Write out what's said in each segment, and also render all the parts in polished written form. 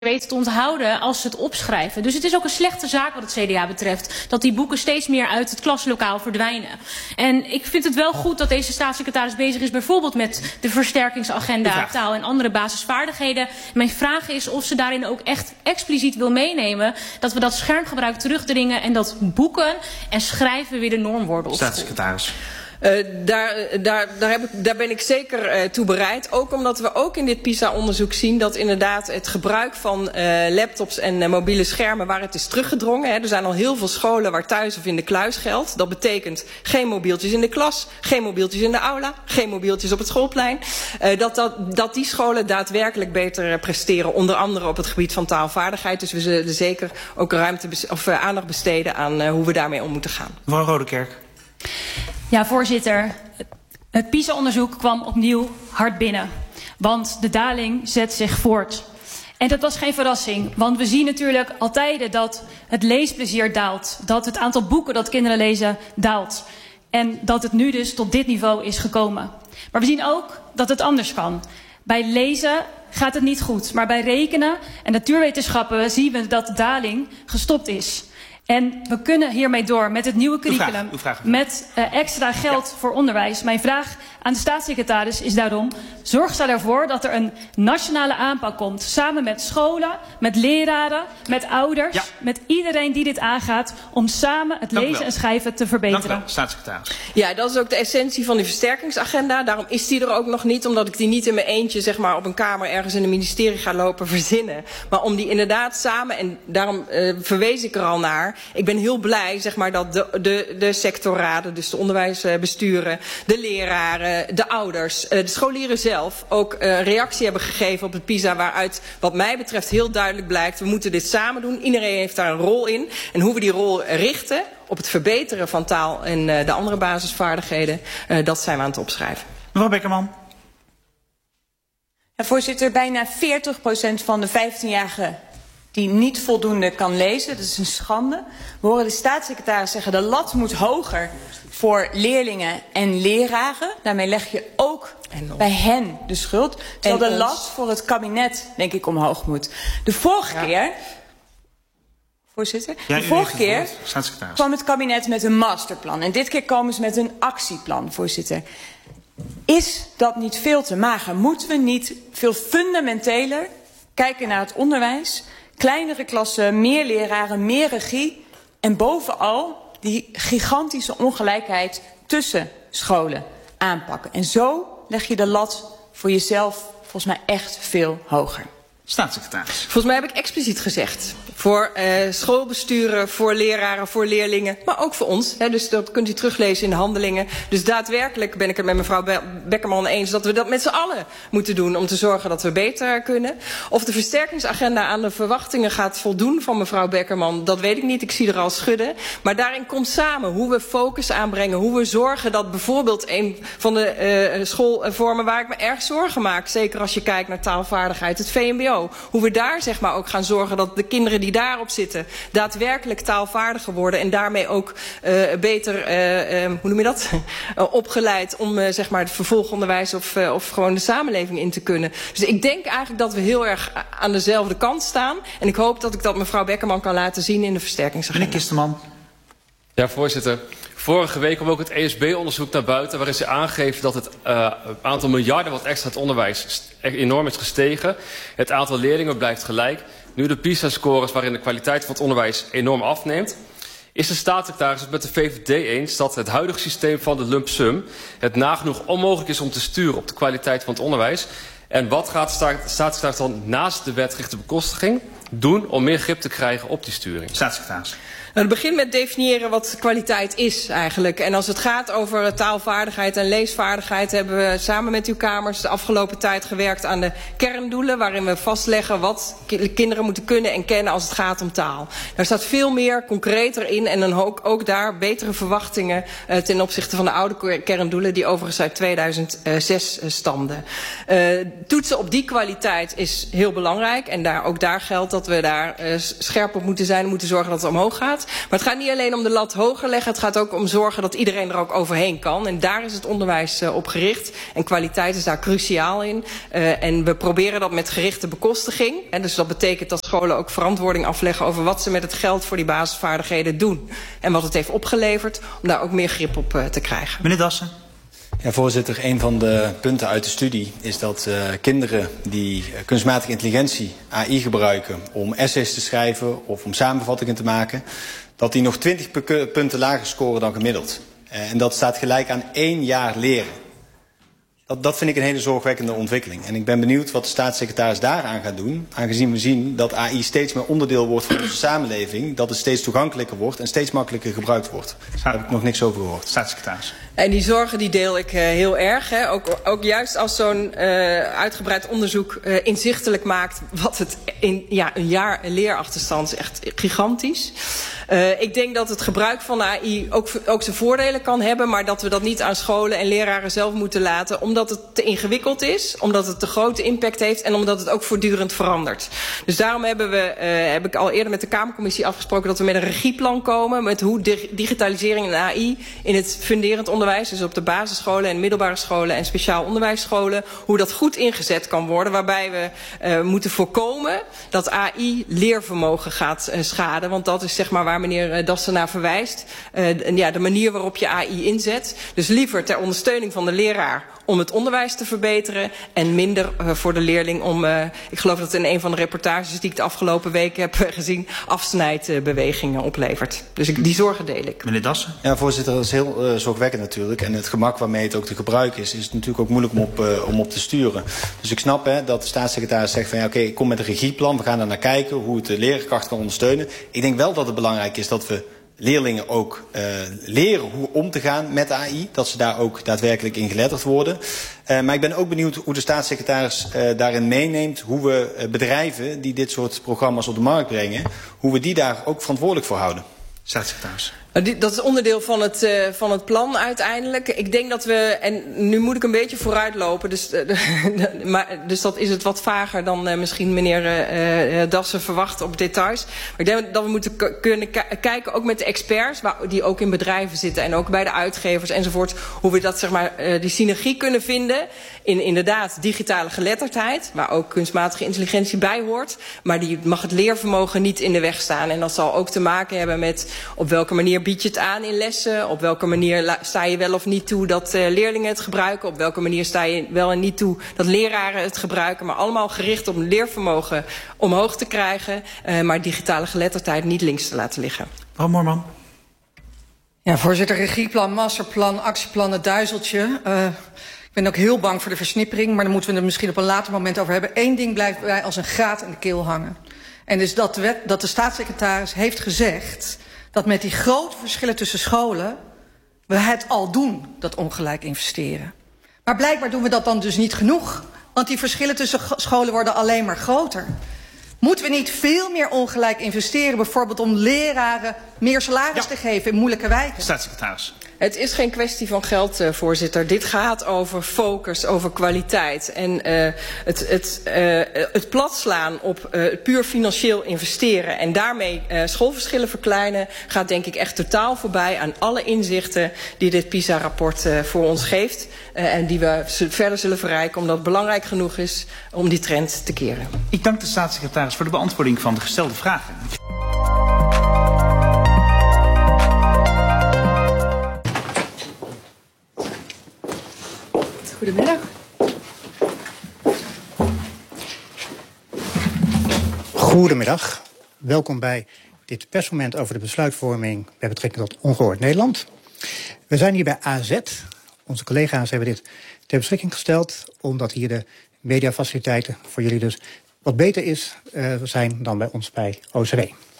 weten te onthouden als ze het opschrijven. Dus het is ook een slechte zaak wat het CDA betreft, dat die boeken steeds meer uit het klaslokaal verdwijnen. En ik vind het wel goed dat deze staatssecretaris bezig is bijvoorbeeld met de versterkingsagenda taal en andere basisvaardigheden. Mijn vraag is of ze daarin ook echt expliciet wil meenemen dat we dat schermgebruik terugdringen en dat boeken en schrijven weer de norm worden op school. Staatssecretaris. Daar ben ik zeker toe bereid. Ook omdat we ook in dit PISA-onderzoek zien dat inderdaad het gebruik van laptops en mobiele schermen waar het is teruggedrongen. Hè. Er zijn al heel veel scholen waar thuis of in de kluis geldt. Dat betekent geen mobieltjes in de klas, geen mobieltjes in de aula, geen mobieltjes op het schoolplein. Dat die scholen daadwerkelijk beter presteren, onder andere op het gebied van taalvaardigheid. Dus we zullen er zeker ook aandacht besteden aan hoe we daarmee om moeten gaan. Mevrouw Rodekerk. Ja, voorzitter. Het PISA-onderzoek kwam opnieuw hard binnen. Want de daling zet zich voort. En dat was geen verrassing. Want we zien natuurlijk al tijden dat het leesplezier daalt. Dat het aantal boeken dat kinderen lezen daalt. En dat het nu dus tot dit niveau is gekomen. Maar we zien ook dat het anders kan. Bij lezen gaat het niet goed. Maar bij rekenen en natuurwetenschappen zien we dat de daling gestopt is. En we kunnen hiermee door met het nieuwe curriculum, met extra geld voor onderwijs. Mijn vraag aan de staatssecretaris is daarom, zorg zij ervoor dat er een nationale aanpak komt. Samen met scholen, met leraren, met ouders, met iedereen die dit aangaat. Om samen het lezen en schrijven te verbeteren. Dank u wel, staatssecretaris. Ja, dat is ook de essentie van die versterkingsagenda. Daarom is die er ook nog niet, omdat ik die niet in mijn eentje zeg maar, op een kamer ergens in een ministerie ga lopen verzinnen. Maar om die inderdaad samen, en daarom verwees ik er al naar. Ik ben heel blij zeg maar, dat de sectorraden, dus de onderwijsbesturen, de leraren, de ouders, de scholieren zelf ook reactie hebben gegeven op het PISA, waaruit wat mij betreft heel duidelijk blijkt, we moeten dit samen doen. Iedereen heeft daar een rol in. En hoe we die rol richten op het verbeteren van taal en de andere basisvaardigheden, dat zijn we aan het opschrijven. Mevrouw Beckerman. Ja, voorzitter, bijna 40% van de 15-jarigen die niet voldoende kan lezen, dat is een schande. We horen de staatssecretaris zeggen, de lat moet hoger voor leerlingen en leraren. Daarmee leg je ook bij hen de schuld. Terwijl de lat voor het kabinet, denk ik, omhoog moet. De vorige keer, voorzitter, de vorige keer kwam het kabinet met een masterplan. En dit keer komen ze met een actieplan, voorzitter. Is dat niet veel te mager? Moeten we niet veel fundamenteler kijken naar het onderwijs? Kleinere klassen, meer leraren, meer regie. En bovenal die gigantische ongelijkheid tussen scholen aanpakken. En zo leg je de lat voor jezelf volgens mij echt veel hoger. Staatssecretaris. Volgens mij heb ik expliciet gezegd. Voor schoolbesturen, voor leraren, voor leerlingen, maar ook voor ons. Hè, dus dat kunt u teruglezen in de handelingen. Dus daadwerkelijk ben ik het met mevrouw Beckerman eens dat we dat met z'n allen moeten doen om te zorgen dat we beter kunnen. Of de versterkingsagenda aan de verwachtingen gaat voldoen van mevrouw Beckerman, dat weet ik niet. Ik zie er al schudden. Maar daarin komt samen hoe we focus aanbrengen, hoe we zorgen dat bijvoorbeeld een van de schoolvormen waar ik me erg zorgen maak, zeker als je kijkt naar taalvaardigheid, het VMBO. Hoe we daar zeg maar ook gaan zorgen dat de kinderen die daarop zitten daadwerkelijk taalvaardiger worden en daarmee ook beter, hoe noem je dat, opgeleid om zeg maar het vervolgonderwijs of gewoon de samenleving in te kunnen. Dus ik denk eigenlijk dat we heel erg aan dezelfde kant staan en ik hoop dat ik dat mevrouw Beckerman kan laten zien in de versterkingsagenda. Meneer Kisterman. Ja, voorzitter. Vorige week kwam ook het ESB-onderzoek naar buiten, waarin ze aangeven dat het aantal miljarden wat extra het onderwijs enorm is gestegen. Het aantal leerlingen blijft gelijk. Nu de PISA-scores waarin de kwaliteit van het onderwijs enorm afneemt. Is de staatssecretaris het met de VVD eens dat het huidige systeem van de lump sum het nagenoeg onmogelijk is om te sturen op de kwaliteit van het onderwijs? En wat gaat de staatssecretaris dan naast de wetgerichte bekostiging doen om meer grip te krijgen op die sturing? Staatssecretaris. Nou, het begint met definiëren wat kwaliteit is eigenlijk. En als het gaat over taalvaardigheid en leesvaardigheid hebben we samen met uw kamers de afgelopen tijd gewerkt aan de kerndoelen, waarin we vastleggen wat kinderen moeten kunnen en kennen als het gaat om taal. Daar staat veel meer concreter in en dan ook daar betere verwachtingen ten opzichte van de oude kerndoelen die overigens uit 2006 stamden. Toetsen op die kwaliteit is heel belangrijk en ook daar geldt dat we daar scherp op moeten zijn en moeten zorgen dat het omhoog gaat. gaat. Maar het gaat niet alleen om de lat hoger leggen. Het gaat ook om zorgen dat iedereen er ook overheen kan. En daar is het onderwijs op gericht. En kwaliteit is daar cruciaal in. En we proberen dat met gerichte bekostiging. En dus dat betekent dat scholen ook verantwoording afleggen over wat ze met het geld voor die basisvaardigheden doen. En wat het heeft opgeleverd. Om daar ook meer grip op te krijgen. Meneer Dassen. Ja, voorzitter, een van de punten uit de studie is dat kinderen die kunstmatige intelligentie, AI, gebruiken om essays te schrijven of om samenvattingen te maken, dat die nog 20 punten lager scoren dan gemiddeld. En dat staat gelijk aan 1 jaar leren. Dat vind ik een hele zorgwekkende ontwikkeling. En ik ben benieuwd wat de staatssecretaris daaraan gaat doen. Aangezien we zien dat AI steeds meer onderdeel wordt van onze samenleving. Dat het steeds toegankelijker wordt en steeds makkelijker gebruikt wordt. Daar heb ik nog niks over gehoord. Staatssecretaris. En die zorgen die deel ik heel erg. Hè. Ook juist als zo'n uitgebreid onderzoek inzichtelijk maakt wat het in een jaar leerachterstand is echt gigantisch. Ik denk dat het gebruik van AI ook zijn voordelen kan hebben, maar dat we dat niet aan scholen en leraren zelf moeten laten, omdat het te ingewikkeld is, omdat het te grote impact heeft en omdat het ook voortdurend verandert. Dus daarom heb ik al eerder met de Kamercommissie afgesproken dat we met een regieplan komen met hoe digitalisering en AI in het funderend onderwijs, dus op de basisscholen en middelbare scholen en speciaal onderwijsscholen, hoe dat goed ingezet kan worden, waarbij we moeten voorkomen dat AI leervermogen gaat schaden, want dat is zeg maar waar meneer Dassen naar verwijst. De manier waarop je AI inzet. Dus liever ter ondersteuning van de leraar om het onderwijs te verbeteren en minder voor de leerling om, ik geloof dat in een van de reportages die ik de afgelopen weken heb gezien, afsnijdbewegingen oplevert. Dus die zorgen deel ik. Meneer Dassen. Ja, voorzitter, dat is heel zorgwekkend natuurlijk. En het gemak waarmee het ook te gebruiken is natuurlijk ook moeilijk om op te sturen. Dus ik snap dat de staatssecretaris zegt van ja, oké, ik kom met een regieplan, we gaan daar naar kijken hoe het de leerkracht kan ondersteunen. Ik denk wel dat het belangrijk is dat we leerlingen ook leren hoe om te gaan met AI. Dat ze daar ook daadwerkelijk in geletterd worden. Maar ik ben ook benieuwd hoe de staatssecretaris daarin meeneemt hoe we bedrijven die dit soort programma's op de markt brengen, hoe we die daar ook verantwoordelijk voor houden. Staatssecretaris. Dat is onderdeel van het plan uiteindelijk. Ik denk dat we, en nu moet ik een beetje vooruitlopen, dus dat is het wat vager dan misschien meneer Dassen verwacht op details. Maar ik denk dat we moeten kunnen kijken, ook met de experts, die ook in bedrijven zitten en ook bij de uitgevers enzovoort, hoe we dat zeg maar die synergie kunnen vinden in inderdaad digitale geletterdheid, waar ook kunstmatige intelligentie bij hoort, maar die mag het leervermogen niet in de weg staan. En dat zal ook te maken hebben met op welke manier bied je het aan in lessen, op welke manier sta je wel of niet toe dat leerlingen het gebruiken, op welke manier sta je wel en niet toe dat leraren het gebruiken, maar allemaal gericht op leervermogen omhoog te krijgen, maar digitale geletterdheid niet links te laten liggen. Mevrouw Moorman. Ja, voorzitter, regieplan, masterplan, actieplan, het duizeltje. Ik ben ook heel bang voor de versnippering, maar daar moeten we het misschien op een later moment over hebben. Eén ding blijft bij als een graat in de keel hangen. En dus dat de staatssecretaris heeft gezegd dat met die grote verschillen tussen scholen we het al doen, dat ongelijk investeren. Maar blijkbaar doen we dat dan dus niet genoeg. Want die verschillen tussen scholen worden alleen maar groter. Moeten we niet veel meer ongelijk investeren, bijvoorbeeld om leraren meer salaris te geven in moeilijke wijken? Staatssecretaris. Het is geen kwestie van geld, voorzitter. Dit gaat over focus, over kwaliteit. En het platslaan op puur financieel investeren en daarmee schoolverschillen verkleinen gaat denk ik echt totaal voorbij aan alle inzichten die dit PISA-rapport voor ons geeft. En die we verder zullen verrijken omdat het belangrijk genoeg is om die trend te keren. Ik dank de staatssecretaris voor de beantwoording van de gestelde vragen. Goedemiddag. Goedemiddag. Welkom bij dit persmoment over de besluitvorming bij betrekking tot Ongehoord Nederland. We zijn hier bij AZ. Onze collega's hebben dit ter beschikking gesteld, omdat hier de mediafaciliteiten voor jullie dus wat beter zijn dan bij ons bij OCW.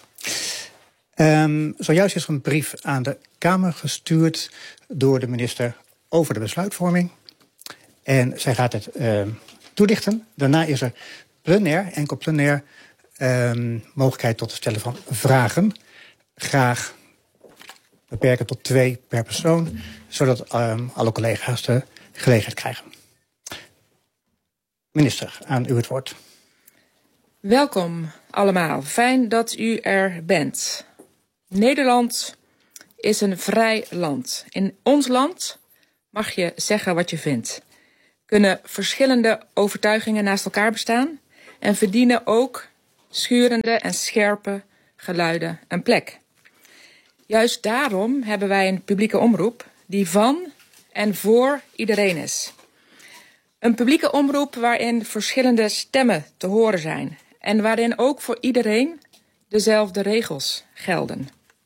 Zojuist is er een brief aan de Kamer gestuurd door de minister over de besluitvorming. En zij gaat het toelichten. Daarna is er enkel plenair, mogelijkheid tot het stellen van vragen. Graag beperken tot 2 per persoon, zodat alle collega's de gelegenheid krijgen. Minister, aan u het woord. Welkom allemaal. Fijn dat u er bent. Nederland is een vrij land. In ons land mag je zeggen wat je vindt. Kunnen verschillende overtuigingen naast elkaar bestaan en verdienen ook schurende en scherpe geluiden een plek. Juist daarom hebben wij een publieke omroep die van en voor iedereen is. Een publieke omroep waarin verschillende stemmen te horen zijn en waarin ook voor iedereen dezelfde regels gelden.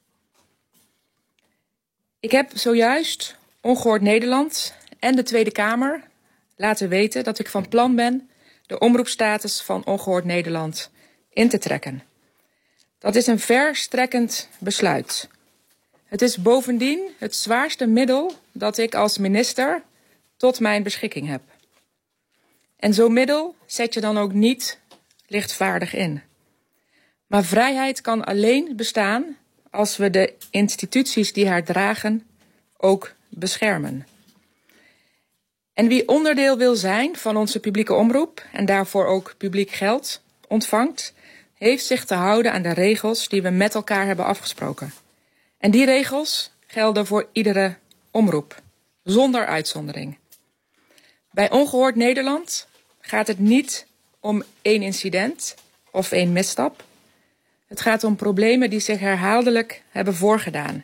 Ik heb zojuist Ongehoord Nederland en de Tweede Kamer laten weten dat ik van plan ben de omroepstatus van Ongehoord Nederland in te trekken. Dat is een verstrekkend besluit. Het is bovendien het zwaarste middel dat ik als minister tot mijn beschikking heb. En zo'n middel zet je dan ook niet lichtvaardig in. Maar vrijheid kan alleen bestaan als we de instituties die haar dragen ook beschermen. En wie onderdeel wil zijn van onze publieke omroep en daarvoor ook publiek geld ontvangt, heeft zich te houden aan de regels die we met elkaar hebben afgesproken. En die regels gelden voor iedere omroep, zonder uitzondering. Bij Ongehoord Nederland gaat het niet om één incident of één misstap. Het gaat om problemen die zich herhaaldelijk hebben voorgedaan.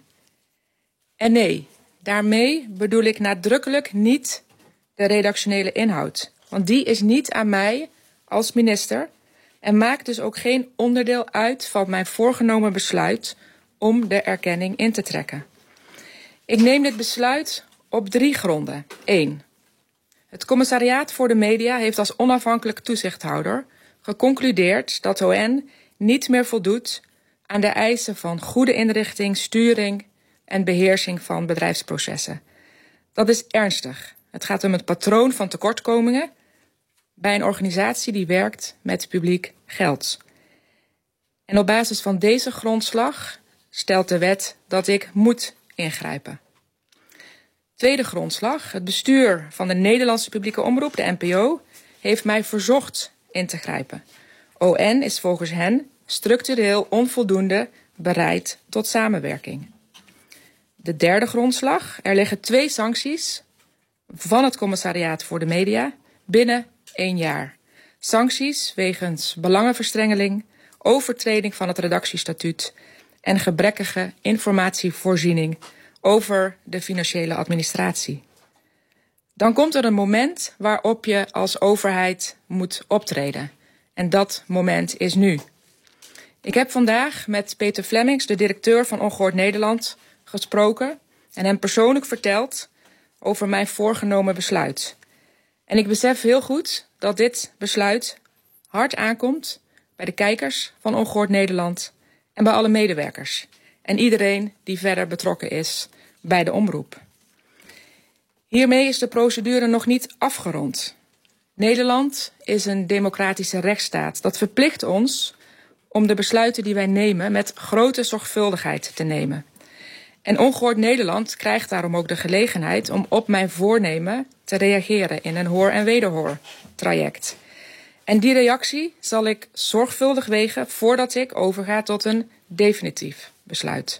En nee, daarmee bedoel ik nadrukkelijk niet de redactionele inhoud. Want die is niet aan mij als minister en maakt dus ook geen onderdeel uit van mijn voorgenomen besluit om de erkenning in te trekken. Ik neem dit besluit op 3 gronden. 1. Het Commissariaat voor de Media heeft als onafhankelijk toezichthouder geconcludeerd dat ON niet meer voldoet aan de eisen van goede inrichting, sturing en beheersing van bedrijfsprocessen. Dat is ernstig. Het gaat om het patroon van tekortkomingen bij een organisatie die werkt met publiek geld. En op basis van deze grondslag stelt de wet dat ik moet ingrijpen. Tweede grondslag. Het bestuur van de Nederlandse publieke omroep, de NPO, heeft mij verzocht in te grijpen. ON is volgens hen structureel onvoldoende bereid tot samenwerking. De derde grondslag. Er liggen 2 sancties van het Commissariaat voor de Media binnen 1 jaar. Sancties wegens belangenverstrengeling, overtreding van het redactiestatuut en gebrekkige informatievoorziening over de financiële administratie. Dan komt er een moment waarop je als overheid moet optreden. En dat moment is nu. Ik heb vandaag met Peter Flemmings, de directeur van Ongehoord Nederland, gesproken en hem persoonlijk verteld over mijn voorgenomen besluit. En ik besef heel goed dat dit besluit hard aankomt bij de kijkers van Ongehoord Nederland en bij alle medewerkers. En iedereen die verder betrokken is bij de omroep. Hiermee is de procedure nog niet afgerond. Nederland is een democratische rechtsstaat. Dat verplicht ons om de besluiten die wij nemen met grote zorgvuldigheid te nemen. En Ongehoord Nederland krijgt daarom ook de gelegenheid om op mijn voornemen te reageren in een hoor- en wederhoor traject. En die reactie zal ik zorgvuldig wegen voordat ik overga tot een definitief besluit.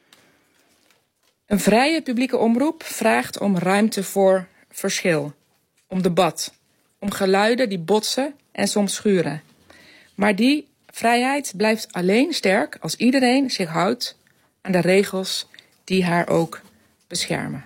Een vrije publieke omroep vraagt om ruimte voor verschil, om debat, om geluiden die botsen en soms schuren. Maar die vrijheid blijft alleen sterk als iedereen zich houdt aan de regels die haar ook beschermen.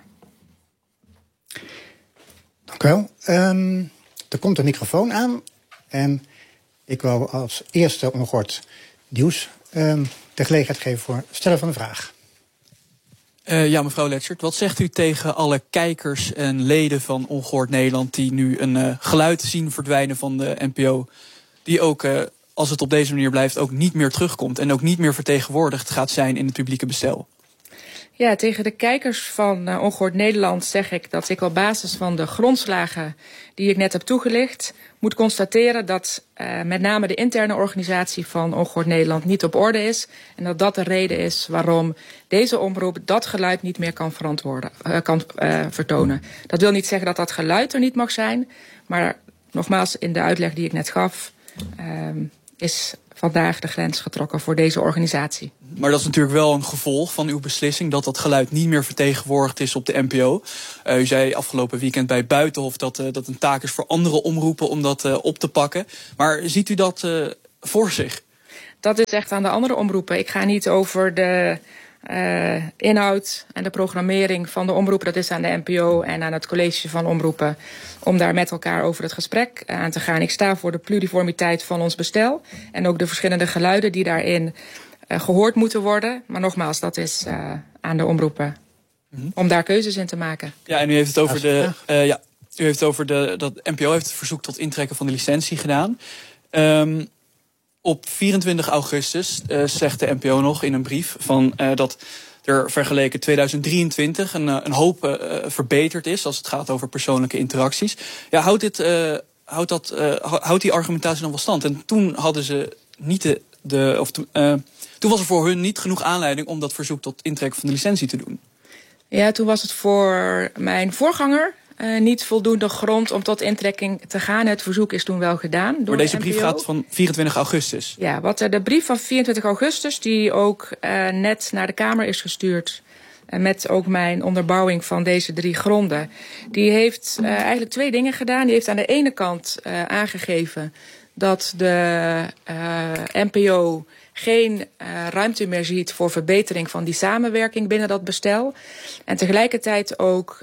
Dank u wel. Er komt een microfoon aan en ik wil als eerste Ongehoord Nieuws de gelegenheid geven voor het stellen van een vraag. Ja, mevrouw Letschert, wat zegt u tegen alle kijkers en leden van Ongehoord Nederland die nu een geluid zien verdwijnen van de NPO, die ook, als het op deze manier blijft, ook niet meer terugkomt en ook niet meer vertegenwoordigd gaat zijn in het publieke bestel? Ja, tegen de kijkers van Ongehoord Nederland zeg ik dat ik op basis van de grondslagen die ik net heb toegelicht moet constateren dat met name de interne organisatie van Ongehoord Nederland niet op orde is. En dat dat de reden is waarom deze omroep dat geluid niet meer kan vertonen. Dat wil niet zeggen dat dat geluid er niet mag zijn. Maar nogmaals, in de uitleg die ik net gaf, is vandaag de grens getrokken voor deze organisatie. Maar dat is natuurlijk wel een gevolg van uw beslissing dat dat geluid niet meer vertegenwoordigd is op de NPO. U zei afgelopen weekend bij Buitenhof dat een taak is voor andere omroepen om dat op te pakken. Maar ziet u dat voor zich? Dat is echt aan de andere omroepen. Ik ga niet over de inhoud en de programmering van de omroepen. Dat is aan de NPO en aan het college van omroepen om daar met elkaar over het gesprek aan te gaan. Ik sta voor de pluriformiteit van ons bestel en ook de verschillende geluiden die daarin gehoord moeten worden. Maar nogmaals, dat is aan de omroepen om daar keuzes in te maken. Ja, en u heeft het over u heeft het over dat NPO heeft het verzoek tot intrekken van de licentie gedaan. Op 24 augustus zegt de NPO nog in een brief dat er vergeleken 2023 een hoop verbeterd is als het gaat over persoonlijke interacties. Ja, houdt die argumentatie dan wel stand? En toen hadden ze niet toen was er voor hun niet genoeg aanleiding om dat verzoek tot intrekken van de licentie te doen. Ja, toen was het voor mijn voorganger niet voldoende grond om tot intrekking te gaan. Het verzoek is toen wel gedaan door maar deze de brief gaat van 24 augustus. Ja, de brief van 24 augustus... die ook net naar de Kamer is gestuurd met ook mijn onderbouwing van deze 3 gronden. Die heeft eigenlijk 2 dingen gedaan. Die heeft aan de ene kant aangegeven dat de NPO geen ruimte meer ziet voor verbetering van die samenwerking binnen dat bestel. En tegelijkertijd ook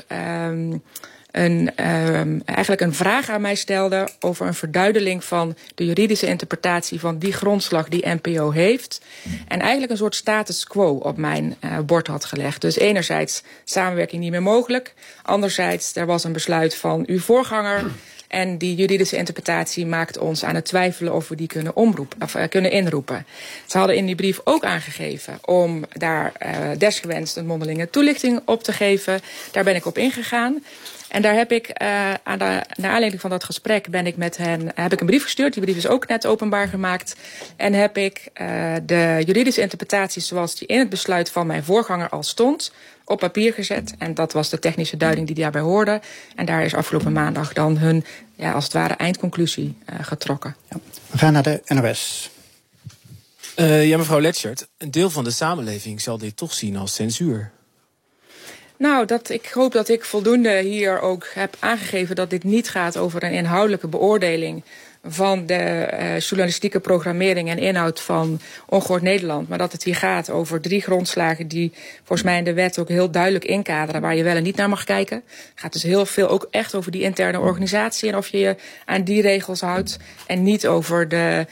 eigenlijk een vraag aan mij stelde over een verduidelijking van de juridische interpretatie van die grondslag die NPO heeft. En eigenlijk een soort status quo op mijn bord had gelegd. Dus enerzijds samenwerking niet meer mogelijk. Anderzijds, er was een besluit van uw voorganger. En die juridische interpretatie maakt ons aan het twijfelen of we die kunnen inroepen. Ze hadden in die brief ook aangegeven om daar desgewenst een mondelinge toelichting op te geven. Daar ben ik op ingegaan. En daar heb ik, naar aanleiding van dat gesprek, heb ik een brief gestuurd. Die brief is ook net openbaar gemaakt. En heb ik de juridische interpretatie zoals die in het besluit van mijn voorganger al stond, op papier gezet. En dat was de technische duiding die daarbij hoorde. En daar is afgelopen maandag dan hun, als het ware, eindconclusie getrokken. Ja. We gaan naar de NOS. Mevrouw Letschert, een deel van de samenleving zal dit toch zien als censuur. Nou, ik hoop dat ik voldoende hier ook heb aangegeven dat dit niet gaat over een inhoudelijke beoordeling van de journalistieke programmering en inhoud van Ongehoord Nederland. Maar dat het hier gaat over 3 grondslagen die volgens mij in de wet ook heel duidelijk inkaderen waar je wel en niet naar mag kijken. Het gaat dus heel veel ook echt over die interne organisatie en of je je aan die regels houdt. En niet over de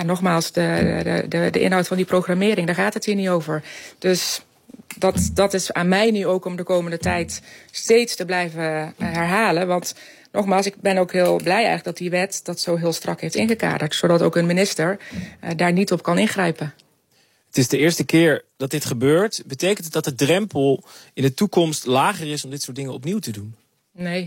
inhoud van die programmering. Daar gaat het hier niet over. Dus dat is aan mij nu ook om de komende tijd steeds te blijven herhalen. Want nogmaals, ik ben ook heel blij eigenlijk dat die wet dat zo heel strak heeft ingekaderd. Zodat ook een minister daar niet op kan ingrijpen. Het is de eerste keer dat dit gebeurt. Betekent het dat de drempel in de toekomst lager is om dit soort dingen opnieuw te doen? Nee.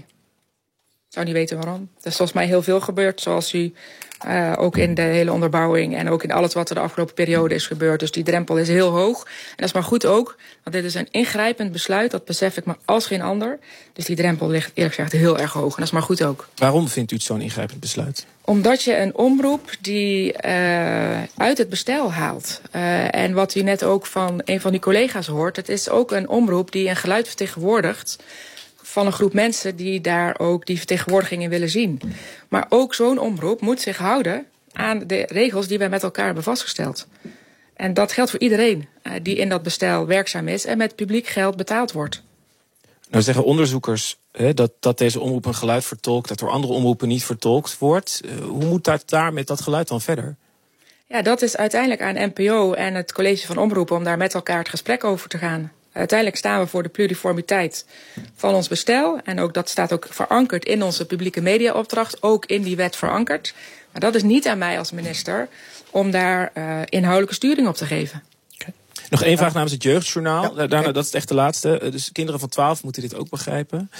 Ik zou niet weten waarom. Er is volgens mij heel veel gebeurd, zoals u ook in de hele onderbouwing en ook in alles wat er de afgelopen periode is gebeurd. Dus die drempel is heel hoog. En dat is maar goed ook, want dit is een ingrijpend besluit. Dat besef ik maar als geen ander. Dus die drempel ligt eerlijk gezegd heel erg hoog. En dat is maar goed ook. Waarom vindt u het zo'n ingrijpend besluit? Omdat je een omroep die uit het bestel haalt. En wat u net ook van een van die collega's hoort. Het is ook een omroep die een geluid vertegenwoordigt van een groep mensen die daar ook die vertegenwoordiging in willen zien. Maar ook zo'n omroep moet zich houden aan de regels die wij met elkaar hebben vastgesteld. En dat geldt voor iedereen die in dat bestel werkzaam is en met publiek geld betaald wordt. Nou zeggen onderzoekers dat deze omroep een geluid vertolkt, dat door andere omroepen niet vertolkt wordt. Hoe moet dat daar met dat geluid dan verder? Ja, dat is uiteindelijk aan NPO en het college van omroepen om daar met elkaar het gesprek over te gaan. Uiteindelijk staan we voor de pluriformiteit van ons bestel. En ook dat staat ook verankerd in onze publieke mediaopdracht. Ook in die wet verankerd. Maar dat is niet aan mij als minister om daar inhoudelijke sturing op te geven. Okay. Nog één vraag namens het Jeugdjournaal. Ja, daarna, dat is echt de laatste. Dus kinderen van 12 moeten dit ook begrijpen.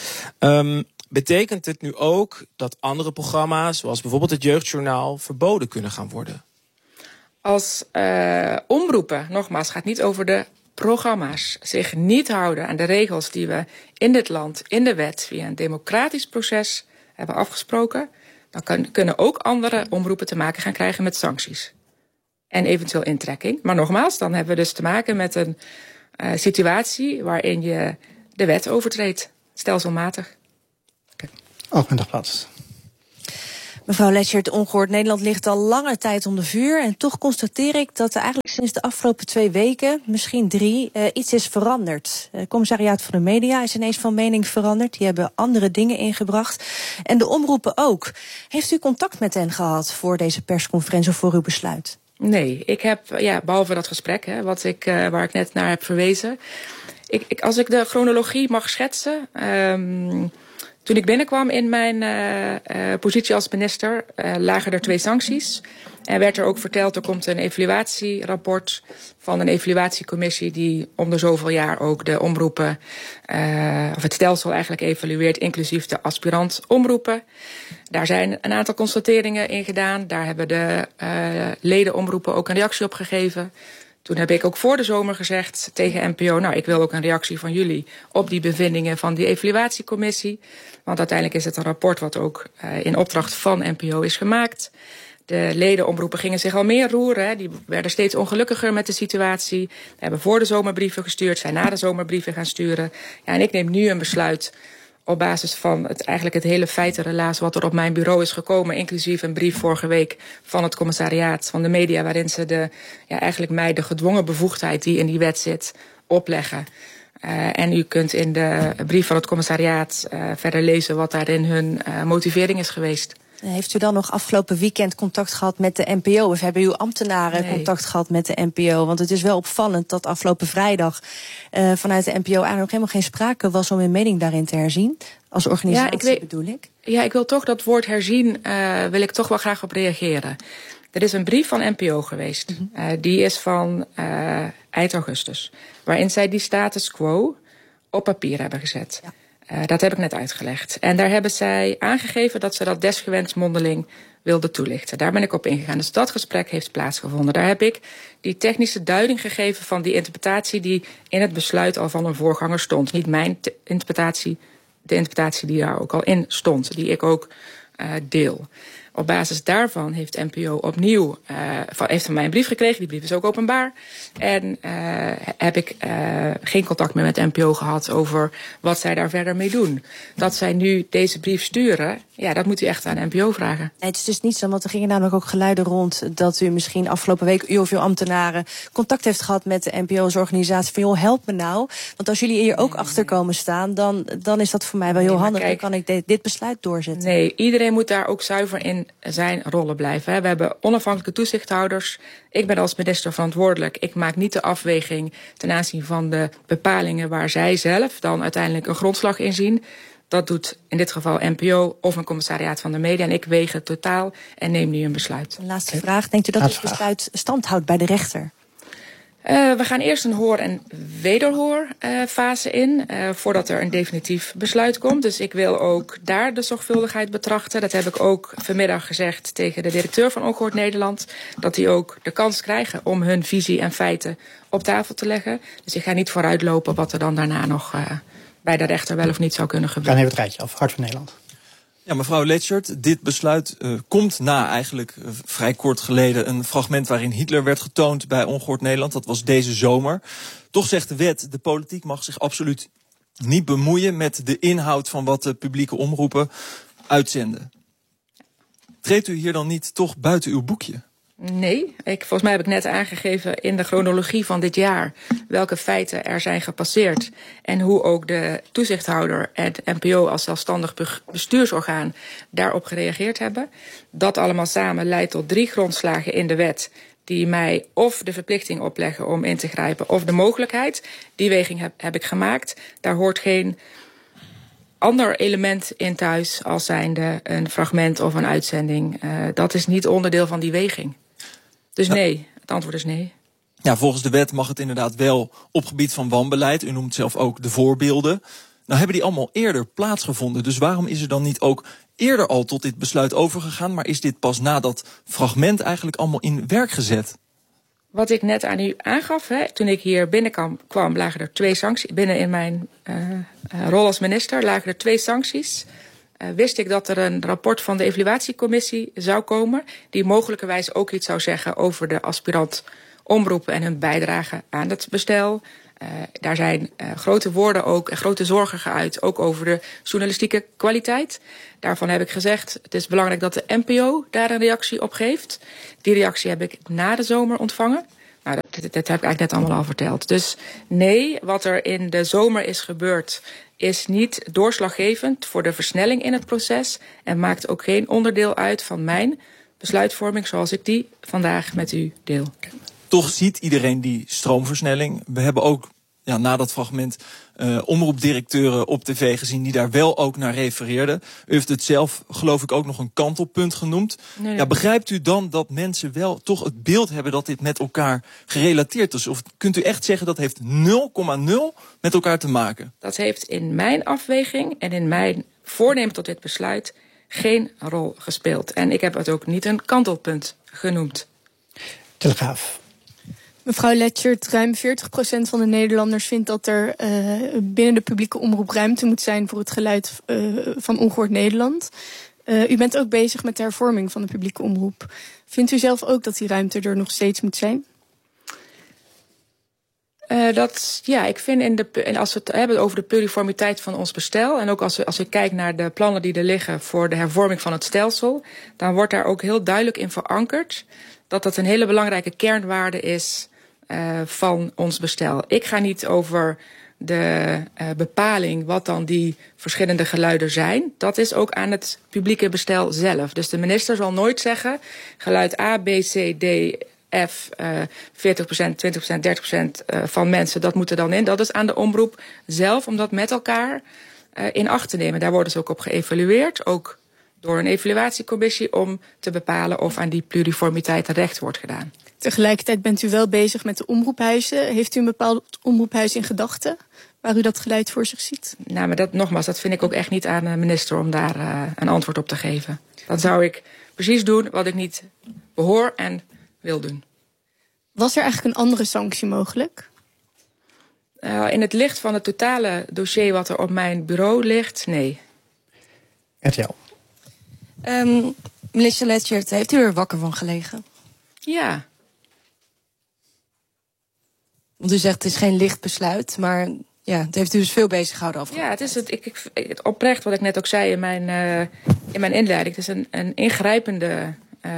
Betekent het nu ook dat andere programma's, zoals bijvoorbeeld het Jeugdjournaal, verboden kunnen gaan worden? Als omroepen, nogmaals, het gaat niet over de programma's, zich niet houden aan de regels die we in dit land, in de wet, via een democratisch proces hebben afgesproken, dan kunnen ook andere omroepen te maken gaan krijgen met sancties. en eventueel intrekking. Maar nogmaals, dan hebben we dus te maken met een situatie waarin je de wet overtreedt, stelselmatig. Algemene plaats. Mevrouw Letchert, Ongehoord Nederland ligt al lange tijd onder vuur. En toch constateer ik dat er eigenlijk sinds de afgelopen 2 weken, misschien 3, iets is veranderd. Het commissariaat van de media is ineens van mening veranderd. Die hebben andere dingen ingebracht. En de omroepen ook. Heeft u contact met hen gehad voor deze persconferentie of voor uw besluit? Nee, ik heb, behalve dat gesprek waar ik net naar heb verwezen. Als ik de chronologie mag schetsen. Toen ik binnenkwam in mijn positie als minister, lagen er 2 sancties. En werd er ook verteld, er komt een evaluatierapport van een evaluatiecommissie die om de zoveel jaar ook de omroepen, of het stelsel eigenlijk evalueert, inclusief de aspirant omroepen. Daar zijn een aantal constateringen in gedaan. Daar hebben de ledenomroepen ook een reactie op gegeven. Toen heb ik ook voor de zomer gezegd tegen NPO, ik wil ook een reactie van jullie op die bevindingen van die evaluatiecommissie. Want uiteindelijk is het een rapport wat ook in opdracht van NPO is gemaakt. De ledenomroepen gingen zich al meer roeren. Die werden steeds ongelukkiger met de situatie. We hebben voor de zomer brieven gestuurd, zijn na de zomer brieven gaan sturen. Ja, en ik neem nu een besluit op basis van het hele feitenrelaas wat er op mijn bureau is gekomen, inclusief een brief vorige week van het commissariaat van de media, waarin ze mij de gedwongen bevoegdheid die in die wet zit, opleggen. En u kunt in de brief van het commissariaat verder lezen wat daarin hun motivering is geweest. Heeft u dan nog afgelopen weekend contact gehad met de NPO? Of hebben uw ambtenaren contact gehad met de NPO? Want het is wel opvallend dat afgelopen vrijdag vanuit de NPO eigenlijk nog helemaal geen sprake was om hun mening daarin te herzien. Als organisatie bedoel ik. Ja, ik wil toch dat woord herzien, wil ik toch wel graag op reageren. Er is een brief van NPO geweest. Die is van eind augustus. Waarin zij die status quo op papier hebben gezet. Ja. Dat heb ik net uitgelegd. En daar hebben zij aangegeven dat ze dat desgewenst mondeling wilden toelichten. Daar ben ik op ingegaan. Dus dat gesprek heeft plaatsgevonden. Daar heb ik die technische duiding gegeven van die interpretatie die in het besluit al van een voorganger stond. Niet mijn interpretatie, de interpretatie die daar ook al in stond. Die ik ook deel. Op basis daarvan heeft NPO opnieuw heeft van mij een brief gekregen. Die brief is ook openbaar. En heb ik geen contact meer met NPO gehad over wat zij daar verder mee doen. Dat zij nu deze brief sturen, dat moet u echt aan NPO vragen. Nee, het is dus niet zo, want er gingen namelijk ook geluiden rond dat u misschien afgelopen week, u of uw ambtenaren, contact heeft gehad met de NPO's organisatie van, help me nou. Want als jullie hier ook achter komen staan, dan is dat voor mij wel heel handig. Dan kan ik dit besluit doorzetten. Nee, iedereen moet daar ook zuiver in zijn rollen blijven. We hebben onafhankelijke toezichthouders. Ik ben als minister verantwoordelijk. Ik maak niet de afweging ten aanzien van de bepalingen waar zij zelf dan uiteindelijk een grondslag in zien. Dat doet in dit geval NPO of een commissariaat van de media. En ik weeg het totaal en neem nu een besluit. Een laatste vraag. Denkt u dat het besluit stand houdt bij de rechter? We gaan eerst een hoor- en wederhoorfase in, voordat er een definitief besluit komt. Dus ik wil ook daar de zorgvuldigheid betrachten. Dat heb ik ook vanmiddag gezegd tegen de directeur van Ongehoord Nederland. Dat die ook de kans krijgen om hun visie en feiten op tafel te leggen. Dus ik ga niet vooruitlopen wat er dan daarna nog bij de rechter wel of niet zou kunnen gebeuren. Dan even het rijtje af. Hart van Nederland. Ja, mevrouw Letchert, dit besluit komt na eigenlijk vrij kort geleden een fragment waarin Hitler werd getoond bij Ongehoord Nederland. Dat was deze zomer. Toch zegt de wet, de politiek mag zich absoluut niet bemoeien met de inhoud van wat de publieke omroepen uitzenden. Treedt u hier dan niet toch buiten uw boekje? Nee, volgens mij heb ik net aangegeven in de chronologie van dit jaar welke feiten er zijn gepasseerd en hoe ook de toezichthouder en het NPO als zelfstandig bestuursorgaan daarop gereageerd hebben. Dat allemaal samen leidt tot 3 grondslagen in de wet die mij of de verplichting opleggen om in te grijpen of de mogelijkheid. Die weging heb ik gemaakt. Daar hoort geen ander element in thuis als zijnde een fragment of een uitzending. Dat is niet onderdeel van die weging. Dus nee, het antwoord is nee. Ja, volgens de wet mag het inderdaad wel op gebied van wanbeleid. U noemt zelf ook de voorbeelden. Nou hebben die allemaal eerder plaatsgevonden. Dus waarom is er dan niet ook eerder al tot dit besluit overgegaan, maar is dit pas na dat fragment eigenlijk allemaal in werk gezet? Wat ik net aan u aangaf, toen ik hier binnenkwam, lagen er 2 sancties. Binnen in mijn rol als minister lagen er 2 sancties. wist ik dat er een rapport van de evaluatiecommissie zou komen, die mogelijkerwijs ook iets zou zeggen over de aspirant omroepen en hun bijdrage aan het bestel. Daar zijn grote woorden ook en grote zorgen geuit, ook over de journalistieke kwaliteit. Daarvan heb ik gezegd, het is belangrijk dat de NPO daar een reactie op geeft. Die reactie heb ik na de zomer ontvangen. Nou, dat heb ik eigenlijk net allemaal al verteld. Dus nee, wat er in de zomer is gebeurd is niet doorslaggevend voor de versnelling in het proces en maakt ook geen onderdeel uit van mijn besluitvorming zoals ik die vandaag met u deel. Toch ziet iedereen die stroomversnelling. We hebben ook na dat fragment omroepdirecteuren op tv gezien die daar wel ook naar refereerden. U heeft het zelf, geloof ik, ook nog een kantelpunt genoemd. Nee. Ja, begrijpt u dan dat mensen wel toch het beeld hebben dat dit met elkaar gerelateerd is? Of kunt u echt zeggen dat heeft 0,0 met elkaar te maken? Dat heeft in mijn afweging en in mijn voornemen tot dit besluit geen rol gespeeld. En ik heb het ook niet een kantelpunt genoemd. Telegraaf. Mevrouw Letchert, ruim 40% van de Nederlanders vindt dat er binnen de publieke omroep ruimte moet zijn voor het geluid van Ongehoord Nederland. U bent ook bezig met de hervorming van de publieke omroep. Vindt u zelf ook dat die ruimte er nog steeds moet zijn? Ik vind als we het hebben over de pluriformiteit van ons bestel, en ook als ik kijk naar de plannen die er liggen voor de hervorming van het stelsel, dan wordt daar ook heel duidelijk in verankerd dat dat een hele belangrijke kernwaarde is van ons bestel. Ik ga niet over de bepaling wat dan die verschillende geluiden zijn. Dat is ook aan het publieke bestel zelf. Dus de minister zal nooit zeggen, geluid A, B, C, D, F, 40%, 20%, 30% van mensen, dat moet er dan in. Dat is aan de omroep zelf om dat met elkaar in acht te nemen. Daar worden ze ook op geëvalueerd, ook door een evaluatiecommissie, om te bepalen of aan die pluriformiteit recht wordt gedaan. Tegelijkertijd bent u wel bezig met de omroephuizen. Heeft u een bepaald omroephuis in gedachten waar u dat geluid voor zich ziet? Nou, maar dat vind ik ook echt niet aan de minister om daar een antwoord op te geven. Dan zou ik precies doen wat ik niet behoor en wil doen. Was er eigenlijk een andere sanctie mogelijk? In het licht van het totale dossier wat er op mijn bureau ligt, nee. RTL. Minister Letchert, heeft u er wakker van gelegen? Ja. Want u zegt het is geen licht besluit, maar het heeft u dus veel bezig gehouden afgelopen. Ja, het is het oprecht wat ik net ook zei in mijn inleiding. Het is een ingrijpende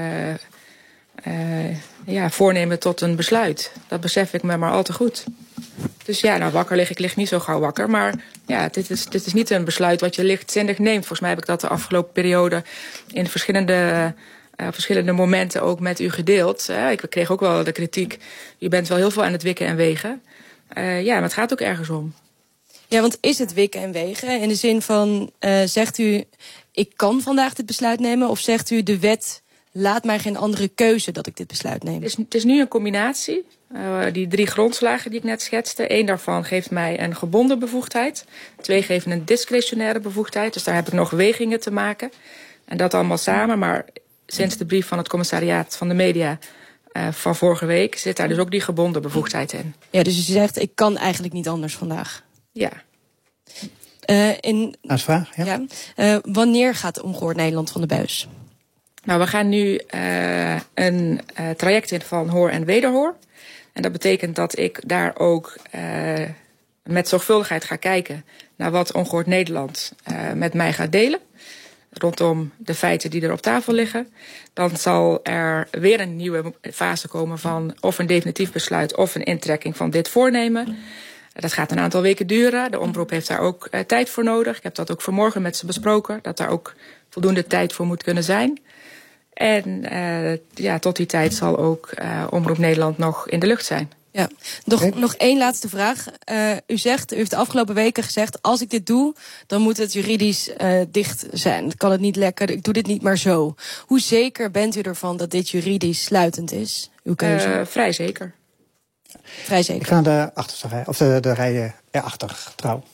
voornemen tot een besluit. Dat besef ik me maar al te goed. Dus wakker liggen, ik lig niet zo gauw wakker. Maar dit is niet een besluit wat je lichtzinnig neemt. Volgens mij heb ik dat de afgelopen periode in verschillende momenten ook met u gedeeld. Ik kreeg ook wel de kritiek, u bent wel heel veel aan het wikken en wegen. Maar het gaat ook ergens om. Ja, want is het wikken en wegen? In de zin van, zegt u, ik kan vandaag dit besluit nemen? Of zegt u, de wet laat mij geen andere keuze dat ik dit besluit neem? Het is nu een combinatie. Die 3 grondslagen die ik net schetste. 1 daarvan geeft mij een gebonden bevoegdheid. 2 geven een discretionaire bevoegdheid. Dus daar heb ik nog wegingen te maken. En dat allemaal samen. Maar sinds de brief van het commissariaat van de media van vorige week zit daar dus ook die gebonden bevoegdheid in. Ja, dus u zegt, ik kan eigenlijk niet anders vandaag. Ja. Als vraag, ja. Wanneer gaat Ongehoord Nederland van de buis? Nou, we gaan nu een traject in van hoor en wederhoor. En dat betekent dat ik daar ook met zorgvuldigheid ga kijken naar wat Ongehoord Nederland met mij gaat delen. Rondom de feiten die er op tafel liggen. Dan zal er weer een nieuwe fase komen van of een definitief besluit of een intrekking van dit voornemen. Dat gaat een aantal weken duren. De omroep heeft daar ook tijd voor nodig. Ik heb dat ook vanmorgen met ze besproken. Dat daar ook voldoende tijd voor moet kunnen zijn. En tot die tijd zal ook Omroep Nederland nog in de lucht zijn. Ja, nog één laatste vraag. U heeft de afgelopen weken gezegd, als ik dit doe, dan moet het juridisch dicht zijn. Dan kan het niet lekker, ik doe dit niet maar zo. Hoe zeker bent u ervan dat dit juridisch sluitend is? Uw keuze? Vrij zeker. Vrij zeker. Ik ga de achterste rij, of de rij erachter, Trouw.